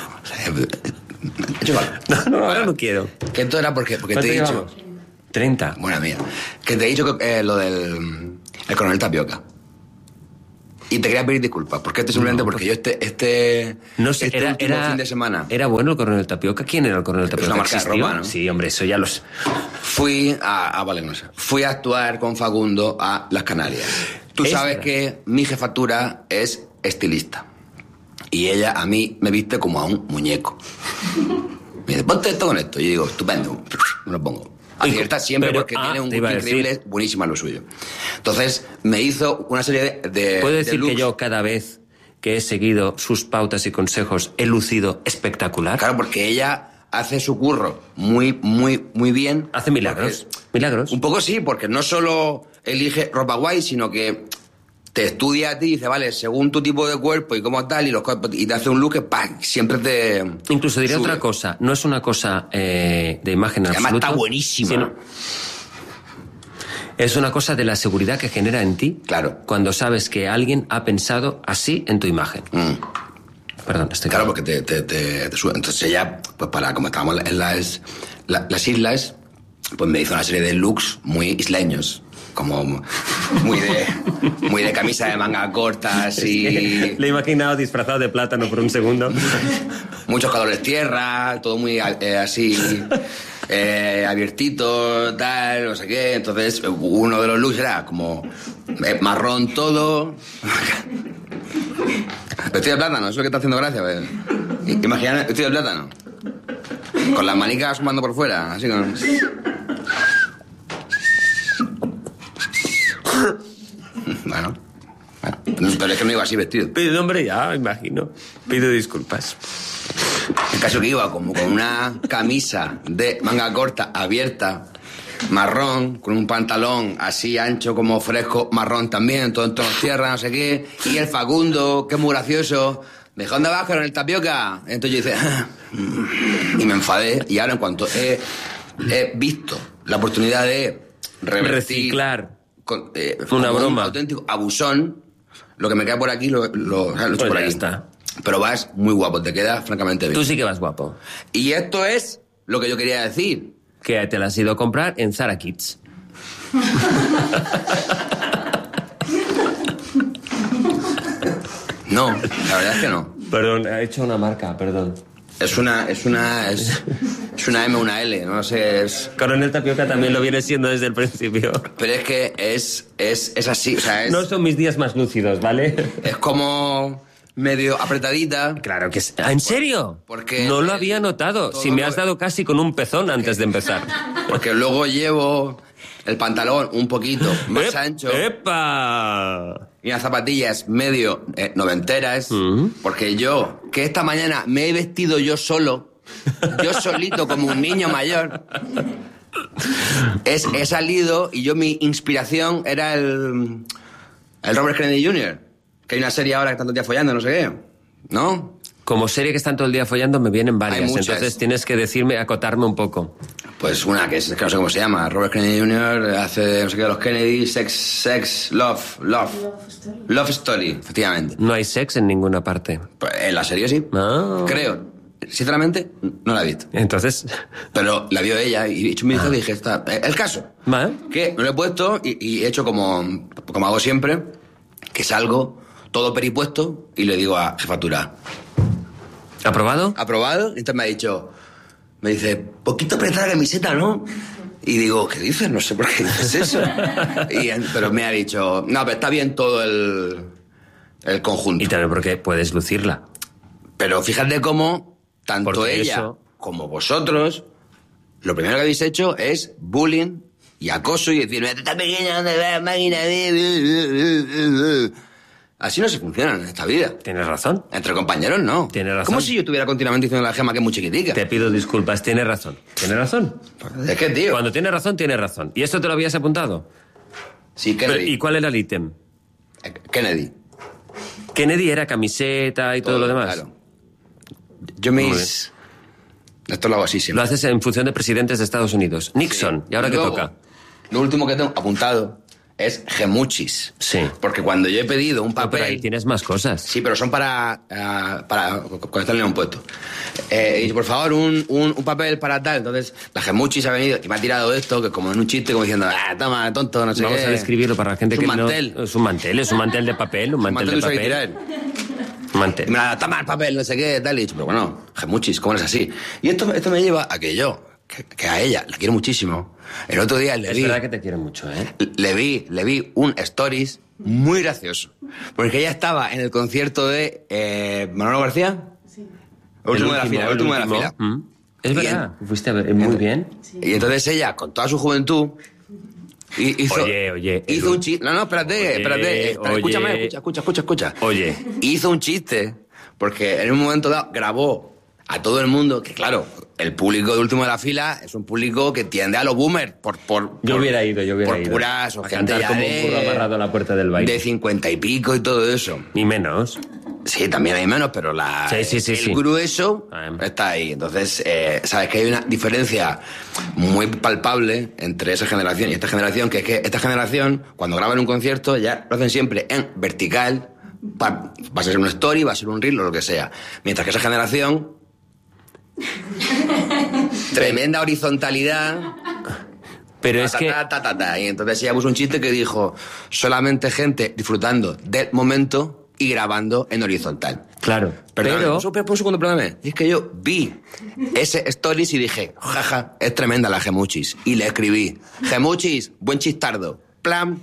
[SPEAKER 2] Es igual.
[SPEAKER 1] No, no, ahora no quiero.
[SPEAKER 2] Que esto era porque, porque te
[SPEAKER 1] ¿Cuánto
[SPEAKER 2] he dicho...
[SPEAKER 1] llevamos? treinta.
[SPEAKER 2] Buena mía. Que te he dicho que, eh, lo del el coronel Tapioca. Y te quería pedir disculpas, porque esto simplemente
[SPEAKER 1] No,
[SPEAKER 2] porque yo este este,
[SPEAKER 1] No sé,
[SPEAKER 2] este
[SPEAKER 1] era,
[SPEAKER 2] último
[SPEAKER 1] era,
[SPEAKER 2] fin de semana
[SPEAKER 1] ¿Era bueno el coronel Tapioca? ¿Quién era el coronel Tapioca?
[SPEAKER 2] una marca de
[SPEAKER 1] ¿Existió?
[SPEAKER 2] ropa, ¿no?
[SPEAKER 1] Sí, hombre, eso ya los...
[SPEAKER 2] fui a, a vale, no sé. Fui a actuar con Facundo a Las Canarias. Tú
[SPEAKER 1] Es
[SPEAKER 2] sabes
[SPEAKER 1] verdad.
[SPEAKER 2] que mi jefatura es estilista. Y ella a mí me viste como a un muñeco. Me dice, ponte esto con esto. Y yo digo, estupendo, me lo pongo. Acierta siempre
[SPEAKER 1] pero,
[SPEAKER 2] porque
[SPEAKER 1] ah,
[SPEAKER 2] tiene un
[SPEAKER 1] te iba
[SPEAKER 2] gusto
[SPEAKER 1] a decir.
[SPEAKER 2] increíble, es buenísima lo suyo. Entonces, me hizo una serie de... de
[SPEAKER 1] Puedo
[SPEAKER 2] de
[SPEAKER 1] decir
[SPEAKER 2] looks.
[SPEAKER 1] que yo cada vez que he seguido sus pautas y consejos he lucido espectacular.
[SPEAKER 2] Claro, porque ella hace su curro muy, muy, muy bien.
[SPEAKER 1] Hace milagros.
[SPEAKER 2] Porque-
[SPEAKER 1] Milagros.
[SPEAKER 2] Un poco sí, porque no solo elige ropa guay, sino que te estudia a ti y dice, vale, según tu tipo de cuerpo y cómo tal, y los cuerpos, y te hace un look que ¡pam! Siempre te...
[SPEAKER 1] Incluso diré
[SPEAKER 2] sube.
[SPEAKER 1] otra cosa. No es una cosa eh, de imagen en
[SPEAKER 2] Además
[SPEAKER 1] absoluto.
[SPEAKER 2] está buenísima.
[SPEAKER 1] sino- Es una cosa de la seguridad que genera en ti.
[SPEAKER 2] Claro.
[SPEAKER 1] Cuando sabes que alguien ha pensado así en tu imagen.
[SPEAKER 2] Mm.
[SPEAKER 1] Perdón, estoy
[SPEAKER 2] Claro, porque te, te, te, te sube. Entonces ella, pues para, como estábamos en las, la- las islas, pues me hizo una serie de looks muy isleños. Como muy de, muy de camisa de manga corta, así...
[SPEAKER 1] Le he imaginado disfrazado de plátano por un segundo.
[SPEAKER 2] Muchos colores tierra, todo muy eh, así, eh, abiertito, tal, no sé qué. Entonces, uno de los looks era como eh, marrón todo. Vestido de plátano, eso es lo que está haciendo gracia. ¿Ves? Imagina, vestido de plátano. Con las manicas sumando por fuera, así con... Bueno, bueno, pero es que no iba así vestido.
[SPEAKER 1] Pido, hombre, ya, imagino. Pido disculpas.
[SPEAKER 2] El caso que iba como con una camisa de manga corta abierta, marrón, con un pantalón así ancho como fresco, marrón también, todo en tonos tierra, no sé qué. Y el Facundo, que es muy gracioso, me dijo, ¿dónde vas con el tapioca? Entonces yo hice... y me enfadé. Y ahora en cuanto he, he visto la oportunidad de revertir...
[SPEAKER 1] Reciclar.
[SPEAKER 2] Con, eh,
[SPEAKER 1] Una
[SPEAKER 2] como
[SPEAKER 1] broma.
[SPEAKER 2] un auténtico abusón, lo que me queda por aquí lo, lo, lo he hecho
[SPEAKER 1] Pues
[SPEAKER 2] por
[SPEAKER 1] ya
[SPEAKER 2] aquí.
[SPEAKER 1] está.
[SPEAKER 2] Pero vas muy guapo, te queda francamente bien.
[SPEAKER 1] Tú sí que vas guapo.
[SPEAKER 2] Y esto es lo que yo quería decir.
[SPEAKER 1] Que te la has ido a comprar en Zara Kids.
[SPEAKER 2] No, la verdad es que no.
[SPEAKER 1] Perdón, ha hecho una marca, perdón.
[SPEAKER 2] Es una, es una, es, es una M, una L, no sé, es...
[SPEAKER 1] Coronel Tapioca también lo viene siendo desde el principio.
[SPEAKER 2] Pero es que es, es, es así, o sea, es,
[SPEAKER 1] No son mis días más lúcidos, ¿vale?
[SPEAKER 2] es como medio apretadita.
[SPEAKER 1] Claro que sí. ¿En serio?
[SPEAKER 2] Porque-
[SPEAKER 1] no lo había notado.
[SPEAKER 2] Todo
[SPEAKER 1] Si me
[SPEAKER 2] lo-
[SPEAKER 1] has dado casi con un pezón antes de empezar.
[SPEAKER 2] Porque luego llevo el pantalón un poquito más
[SPEAKER 1] Ep-
[SPEAKER 2] ancho
[SPEAKER 1] ¡Epa!
[SPEAKER 2] y unas zapatillas medio eh, noventeras.
[SPEAKER 1] Mm.
[SPEAKER 2] Porque yo, que esta mañana me he vestido yo solo, yo solito como un niño mayor, es, he salido y yo mi inspiración era el, el Robert Kennedy junior Que hay una serie ahora que están todo el día follando, no sé qué. ¿No?
[SPEAKER 1] Como serie que están todo el día follando, me vienen varias.
[SPEAKER 2] Hay muchas.
[SPEAKER 1] Entonces tienes que decirme, acotarme un poco.
[SPEAKER 2] Pues una que, es, que no sé cómo se llama. Robert Kennedy junior hace no sé qué de los Kennedy. Sex, sex, love, love.
[SPEAKER 3] Love Story.
[SPEAKER 2] Love Story, efectivamente.
[SPEAKER 1] No hay sex en ninguna parte.
[SPEAKER 2] Pues en la serie sí.
[SPEAKER 1] Ah.
[SPEAKER 2] Creo. Sinceramente, no la he visto.
[SPEAKER 1] Entonces,
[SPEAKER 2] Pero la vio ella y he hecho un vistazo y dije, está. El caso.
[SPEAKER 1] ¿vale?
[SPEAKER 2] Que me lo he puesto y, y he hecho como, como hago siempre, que salgo todo peripuesto y le digo a jefatura,
[SPEAKER 1] ¿Aprobado?
[SPEAKER 2] ¿aprobado? Y entonces me ha dicho, me dice, poquito apretada la camiseta, ¿no? Y digo, ¿qué dices? No sé por qué dices eso. Y, pero me ha dicho, no, pero está bien todo el, el conjunto.
[SPEAKER 1] Y también porque puedes lucirla.
[SPEAKER 2] Pero fíjate cómo tanto
[SPEAKER 1] Porque
[SPEAKER 2] ella
[SPEAKER 1] eso-
[SPEAKER 2] como vosotros, lo primero que habéis hecho es bullying y acoso y decir, esta pequeña, ¿dónde va? Máquina de... Así no se funciona en esta vida.
[SPEAKER 1] Tienes razón.
[SPEAKER 2] Entre compañeros, no.
[SPEAKER 1] Tienes razón.
[SPEAKER 2] Como si yo estuviera continuamente diciendo a la Gema que es muy chiquitica.
[SPEAKER 1] Te pido disculpas, tienes razón. Tienes razón.
[SPEAKER 2] Es que, tío.
[SPEAKER 1] Cuando tienes razón, tienes razón. ¿Y esto te lo habías apuntado?
[SPEAKER 2] Sí,
[SPEAKER 1] Pero,
[SPEAKER 2] Kennedy.
[SPEAKER 1] ¿y cuál era el ítem?
[SPEAKER 2] Eh, Kennedy.
[SPEAKER 1] Kennedy era camiseta y todo, lo demás.
[SPEAKER 2] Claro. Yo
[SPEAKER 1] Muy
[SPEAKER 2] mis... Esto lo hago así
[SPEAKER 1] Lo
[SPEAKER 2] siempre.
[SPEAKER 1] haces en función de presidentes de Estados Unidos. Nixon. ¿Y ahora qué
[SPEAKER 2] Luego,
[SPEAKER 1] toca?
[SPEAKER 2] Lo último que tengo apuntado es gemuchis.
[SPEAKER 1] Sí.
[SPEAKER 2] Porque cuando yo he pedido un
[SPEAKER 1] No,
[SPEAKER 2] papel...
[SPEAKER 1] pero ahí tienes más cosas.
[SPEAKER 2] Sí, pero son para, uh, para conectarle a un puesto. Eh, y por favor, un, un, un papel para tal. Entonces, la gemuchis ha venido y me ha tirado esto, que como en un chiste, como diciendo, ah, toma, tonto, no sé
[SPEAKER 1] Vamos
[SPEAKER 2] qué.
[SPEAKER 1] a describirlo para la gente
[SPEAKER 2] Es
[SPEAKER 1] que
[SPEAKER 2] un mantel.
[SPEAKER 1] no... Es un mantel. Es un mantel de papel. Un
[SPEAKER 2] Un
[SPEAKER 1] mantel,
[SPEAKER 2] mantel
[SPEAKER 1] de
[SPEAKER 2] de
[SPEAKER 1] papel.
[SPEAKER 2] tirar.
[SPEAKER 1] Un mantel.
[SPEAKER 2] Y me la da, toma el papel, no sé qué, tal. Y he dicho, pero bueno, gemuchis, ¿cómo no es así? Y esto, esto me lleva a que yo, que, que a ella la quiero muchísimo. El otro día le
[SPEAKER 1] Es
[SPEAKER 2] vi...
[SPEAKER 1] verdad que te quiero mucho, ¿eh?
[SPEAKER 2] Le vi, le vi un stories muy gracioso. Porque ella estaba en el concierto de eh, Manolo García.
[SPEAKER 3] Sí.
[SPEAKER 2] El último de la fila, el último de la
[SPEAKER 1] último.
[SPEAKER 2] fila.
[SPEAKER 1] Mm. Es
[SPEAKER 2] Y
[SPEAKER 1] verdad,
[SPEAKER 2] en-
[SPEAKER 1] fuiste a ver, muy bien.
[SPEAKER 2] Y entonces ella, con toda su juventud, hi- hizo,
[SPEAKER 1] Oye, oye,
[SPEAKER 2] hizo
[SPEAKER 1] el-
[SPEAKER 2] un chiste. No, no, espérate,
[SPEAKER 1] Oye,
[SPEAKER 2] espérate. espera,
[SPEAKER 1] oye.
[SPEAKER 2] escúchame, escucha, escucha, escucha, escucha.
[SPEAKER 1] Oye.
[SPEAKER 2] Hizo un chiste, porque en un momento dado grabó a todo el mundo, que claro, el público de último de la fila es un público que tiende a los boomers, por, por,
[SPEAKER 1] Yo
[SPEAKER 2] por-
[SPEAKER 1] hubiera ido, yo hubiera
[SPEAKER 2] por
[SPEAKER 1] ido.
[SPEAKER 2] puras, o
[SPEAKER 1] a
[SPEAKER 2] gente
[SPEAKER 1] cantar
[SPEAKER 2] ya
[SPEAKER 1] como un
[SPEAKER 2] de-
[SPEAKER 1] burro amarrado a la puerta del baile.
[SPEAKER 2] de cincuenta y pico y todo eso.
[SPEAKER 1] Ni menos.
[SPEAKER 2] Sí, también hay menos, pero la,
[SPEAKER 1] Sí, sí, sí,
[SPEAKER 2] el
[SPEAKER 1] sí.
[SPEAKER 2] grueso
[SPEAKER 1] Ah.
[SPEAKER 2] está ahí. Entonces, eh, sabes que hay una diferencia muy palpable entre esa generación y esta generación, que es que esta generación, cuando graban un concierto, ya lo hacen siempre en vertical, va, va a ser una story, va a ser un reel o lo que sea. Mientras que esa generación, tremenda horizontalidad.
[SPEAKER 1] Pero
[SPEAKER 2] Ta,
[SPEAKER 1] es
[SPEAKER 2] ta,
[SPEAKER 1] que...
[SPEAKER 2] ta, ta, ta, ta. Y entonces ella puso un chiste que dijo, solamente gente disfrutando del momento y grabando en horizontal.
[SPEAKER 1] Claro,
[SPEAKER 2] Perdón,
[SPEAKER 1] pero...
[SPEAKER 2] un, seg- un segundo, perdóname. Es que yo vi ese stories y dije, jaja, es tremenda la Gemuchis. Y le escribí, Gemuchis, buen chistardo. Plan.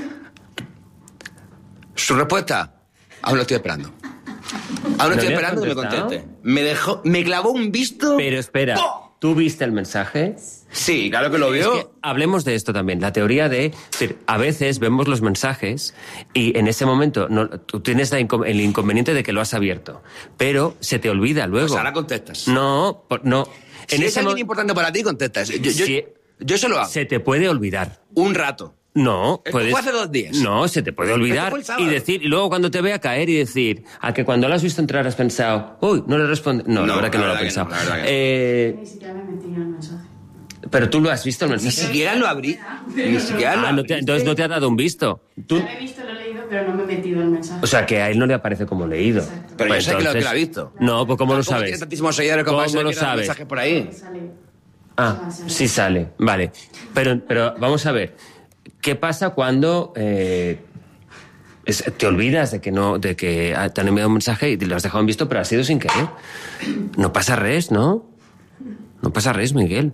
[SPEAKER 2] Su respuesta, aún lo estoy esperando. Aún
[SPEAKER 1] ¿No
[SPEAKER 2] estoy
[SPEAKER 1] le has
[SPEAKER 2] esperando que me
[SPEAKER 1] contestado?
[SPEAKER 2] conteste. Me dejó, me clavó un visto.
[SPEAKER 1] Pero espera,
[SPEAKER 2] ¡Oh!
[SPEAKER 1] ¿tú viste el mensaje?
[SPEAKER 2] Sí, claro que lo
[SPEAKER 1] Es
[SPEAKER 2] vio.
[SPEAKER 1] que hablemos de esto también, la teoría de... es decir, a veces vemos los mensajes y en ese momento no, tú tienes la inco- el inconveniente de que lo has abierto, pero se te olvida luego.
[SPEAKER 2] Pues ahora contestas.
[SPEAKER 1] No, por- no.
[SPEAKER 2] Si
[SPEAKER 1] En
[SPEAKER 2] es
[SPEAKER 1] ese
[SPEAKER 2] alguien
[SPEAKER 1] mo-
[SPEAKER 2] importante para ti, contestas. Yo, yo,
[SPEAKER 1] Si-
[SPEAKER 2] yo se lo hago.
[SPEAKER 1] se te puede olvidar.
[SPEAKER 2] Un rato.
[SPEAKER 1] No,
[SPEAKER 2] Esto
[SPEAKER 1] puedes...
[SPEAKER 2] fue hace dos días.
[SPEAKER 1] No, se te puede
[SPEAKER 2] Esto
[SPEAKER 1] olvidar
[SPEAKER 2] fue el sábado.
[SPEAKER 1] y decir, y luego cuando te vea caer y decir, a que cuando lo has visto entrar has pensado, uy, no le responde. No,
[SPEAKER 2] No,
[SPEAKER 1] la verdad que
[SPEAKER 2] la
[SPEAKER 1] no lo he
[SPEAKER 2] verdad que
[SPEAKER 1] pensado.
[SPEAKER 2] no, la verdad que no.
[SPEAKER 1] Eh,
[SPEAKER 3] Ni siquiera me metí en el mensaje.
[SPEAKER 1] pero tú lo has visto el
[SPEAKER 2] Ni
[SPEAKER 1] mensaje.
[SPEAKER 2] siquiera lo abrí. Ni siquiera lo
[SPEAKER 1] Ah, no
[SPEAKER 2] abrí.
[SPEAKER 1] te- entonces no te ha dado un visto. Tú,
[SPEAKER 3] Lo he visto, lo he leído, pero no me he metido en el mensaje.
[SPEAKER 1] o sea, que a él no le aparece como leído.
[SPEAKER 3] Exacto.
[SPEAKER 2] Pero
[SPEAKER 1] Pues
[SPEAKER 2] yo sé que lo, que
[SPEAKER 1] entonces-
[SPEAKER 2] lo ha visto.
[SPEAKER 1] No, pues ¿cómo lo
[SPEAKER 2] Tampoco
[SPEAKER 1] sabes?
[SPEAKER 2] Tiene tantísimos seguidores como
[SPEAKER 1] ¿Cómo
[SPEAKER 2] para ser
[SPEAKER 1] lo
[SPEAKER 2] que era
[SPEAKER 1] sabes?
[SPEAKER 2] mensajes por ahí.
[SPEAKER 3] Sale.
[SPEAKER 1] Ah, sí sale, vale. Pero, pero vamos a ver, ¿qué pasa cuando eh, es- te olvidas de que no, de que te han enviado un mensaje y te lo has dejado en visto, pero ha sido sin querer? No pasa res, ¿no? No pasa res, Miguel.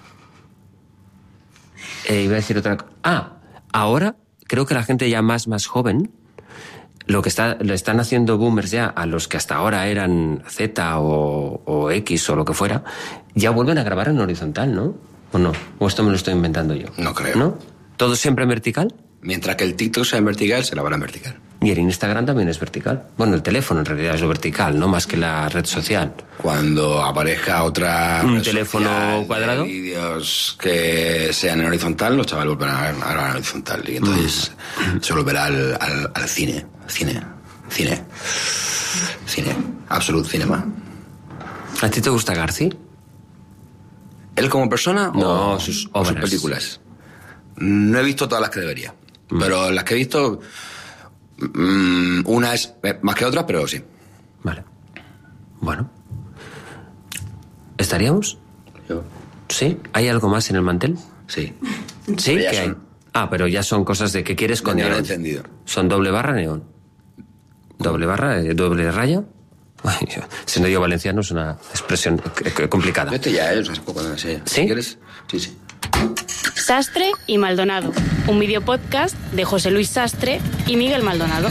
[SPEAKER 1] Eh, iba a decir otra cosa. Ah, ahora creo que la gente ya más, más joven, lo que está, le están haciendo boomers ya a los que hasta ahora eran Z o, o X o lo que fuera, ya vuelven a grabar en horizontal, ¿no? ¿O no? ¿O esto me lo estoy inventando yo?
[SPEAKER 2] No creo.
[SPEAKER 1] ¿No? ¿Todo siempre en vertical?
[SPEAKER 2] Mientras que el TikTok sea en vertical, se la van en vertical.
[SPEAKER 1] Y el Instagram también es vertical. Bueno, el teléfono en realidad es lo vertical, no más que la red social.
[SPEAKER 2] Cuando aparezca otra
[SPEAKER 1] ¿Un
[SPEAKER 2] red
[SPEAKER 1] teléfono
[SPEAKER 2] social de
[SPEAKER 1] cuadrado?
[SPEAKER 2] vídeos que sean en horizontal, los chavales volverán a grabar en horizontal. Y entonces
[SPEAKER 1] Mm.
[SPEAKER 2] se volverá al, al, al cine. Cine. Cine. Cine. Absolute cinema.
[SPEAKER 1] ¿A ti te gusta Garci?
[SPEAKER 2] ¿Él como persona
[SPEAKER 1] No,
[SPEAKER 2] o
[SPEAKER 1] sus
[SPEAKER 2] o
[SPEAKER 1] obras.
[SPEAKER 2] películas? No he visto todas las que debería.
[SPEAKER 1] Mm.
[SPEAKER 2] Pero las que he visto, mm, una es más que otra, pero sí.
[SPEAKER 1] Vale. Bueno. ¿Estaríamos?
[SPEAKER 2] Yo,
[SPEAKER 1] ¿Sí? ¿Hay algo más en el mantel?
[SPEAKER 2] sí.
[SPEAKER 1] ¿Sí?
[SPEAKER 2] Pero ya
[SPEAKER 1] ¿Qué hay?
[SPEAKER 2] son-
[SPEAKER 1] Ah, pero ya son cosas de que quieres con
[SPEAKER 2] Neón
[SPEAKER 1] neón.
[SPEAKER 2] encendido.
[SPEAKER 1] ¿Son doble barra neón? ¿Doble barra? eh, ¿Doble raya? Ay, yo- siendo yo valenciano es una expresión c- c- complicada.
[SPEAKER 2] Yo estoy ya, ¿eh? Hace poco no sé.
[SPEAKER 1] ¿Sí?
[SPEAKER 2] Si quieres, sí, sí.
[SPEAKER 4] Sastre y Maldonado, un videopodcast de José Luis Sastre y Miguel Maldonado.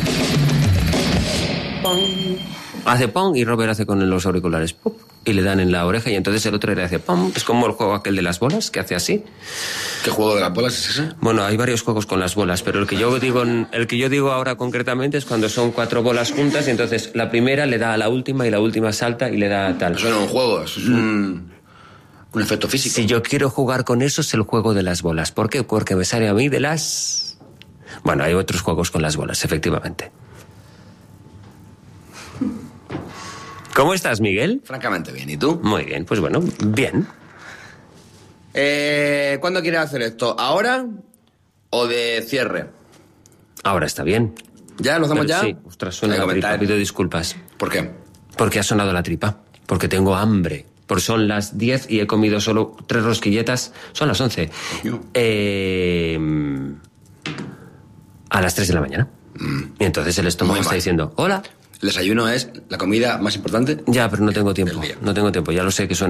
[SPEAKER 1] Hace pom y Robert hace con los auriculares pop y le dan en la oreja y entonces el otro le hace pom. Es como el juego aquel de las bolas que hace así.
[SPEAKER 2] ¿Qué juego de las bolas es ese?
[SPEAKER 1] Bueno, hay varios juegos con las bolas, pero el que yo digo, el que yo digo ahora concretamente es cuando son cuatro bolas juntas y entonces la primera le da a la última y la última salta y le da tal.
[SPEAKER 2] Eso no es un juego, eso es un, un efecto físico.
[SPEAKER 1] Si yo quiero jugar con eso es el juego de las bolas. ¿Por qué? Porque me sale a mí de las... Bueno, hay otros juegos con las bolas, efectivamente. ¿Cómo estás, Miguel?
[SPEAKER 2] Francamente bien, ¿y tú?
[SPEAKER 1] Muy bien, pues bueno, bien.
[SPEAKER 2] Eh, ¿Cuándo quieres hacer esto? ¿Ahora o de cierre?
[SPEAKER 1] Ahora está bien.
[SPEAKER 2] ¿Ya? ¿Lo hacemos
[SPEAKER 1] Pero
[SPEAKER 2] ya?
[SPEAKER 1] Sí, ostras, suena
[SPEAKER 2] Hay que
[SPEAKER 1] la tripa,
[SPEAKER 2] comentar.
[SPEAKER 1] pido disculpas.
[SPEAKER 2] ¿Por qué?
[SPEAKER 1] Porque ha sonado la tripa, porque tengo hambre. Porque son las diez y he comido solo tres rosquilletas. Son las once.
[SPEAKER 2] Coño.
[SPEAKER 1] Eh, a las tres de la mañana. Y entonces el estómago
[SPEAKER 2] Muy
[SPEAKER 1] está
[SPEAKER 2] mal.
[SPEAKER 1] diciendo, hola.
[SPEAKER 2] ¿El desayuno es la comida más importante?
[SPEAKER 1] Ya, pero no tengo tiempo.
[SPEAKER 2] Del día.
[SPEAKER 1] No tengo tiempo. Ya lo sé que suena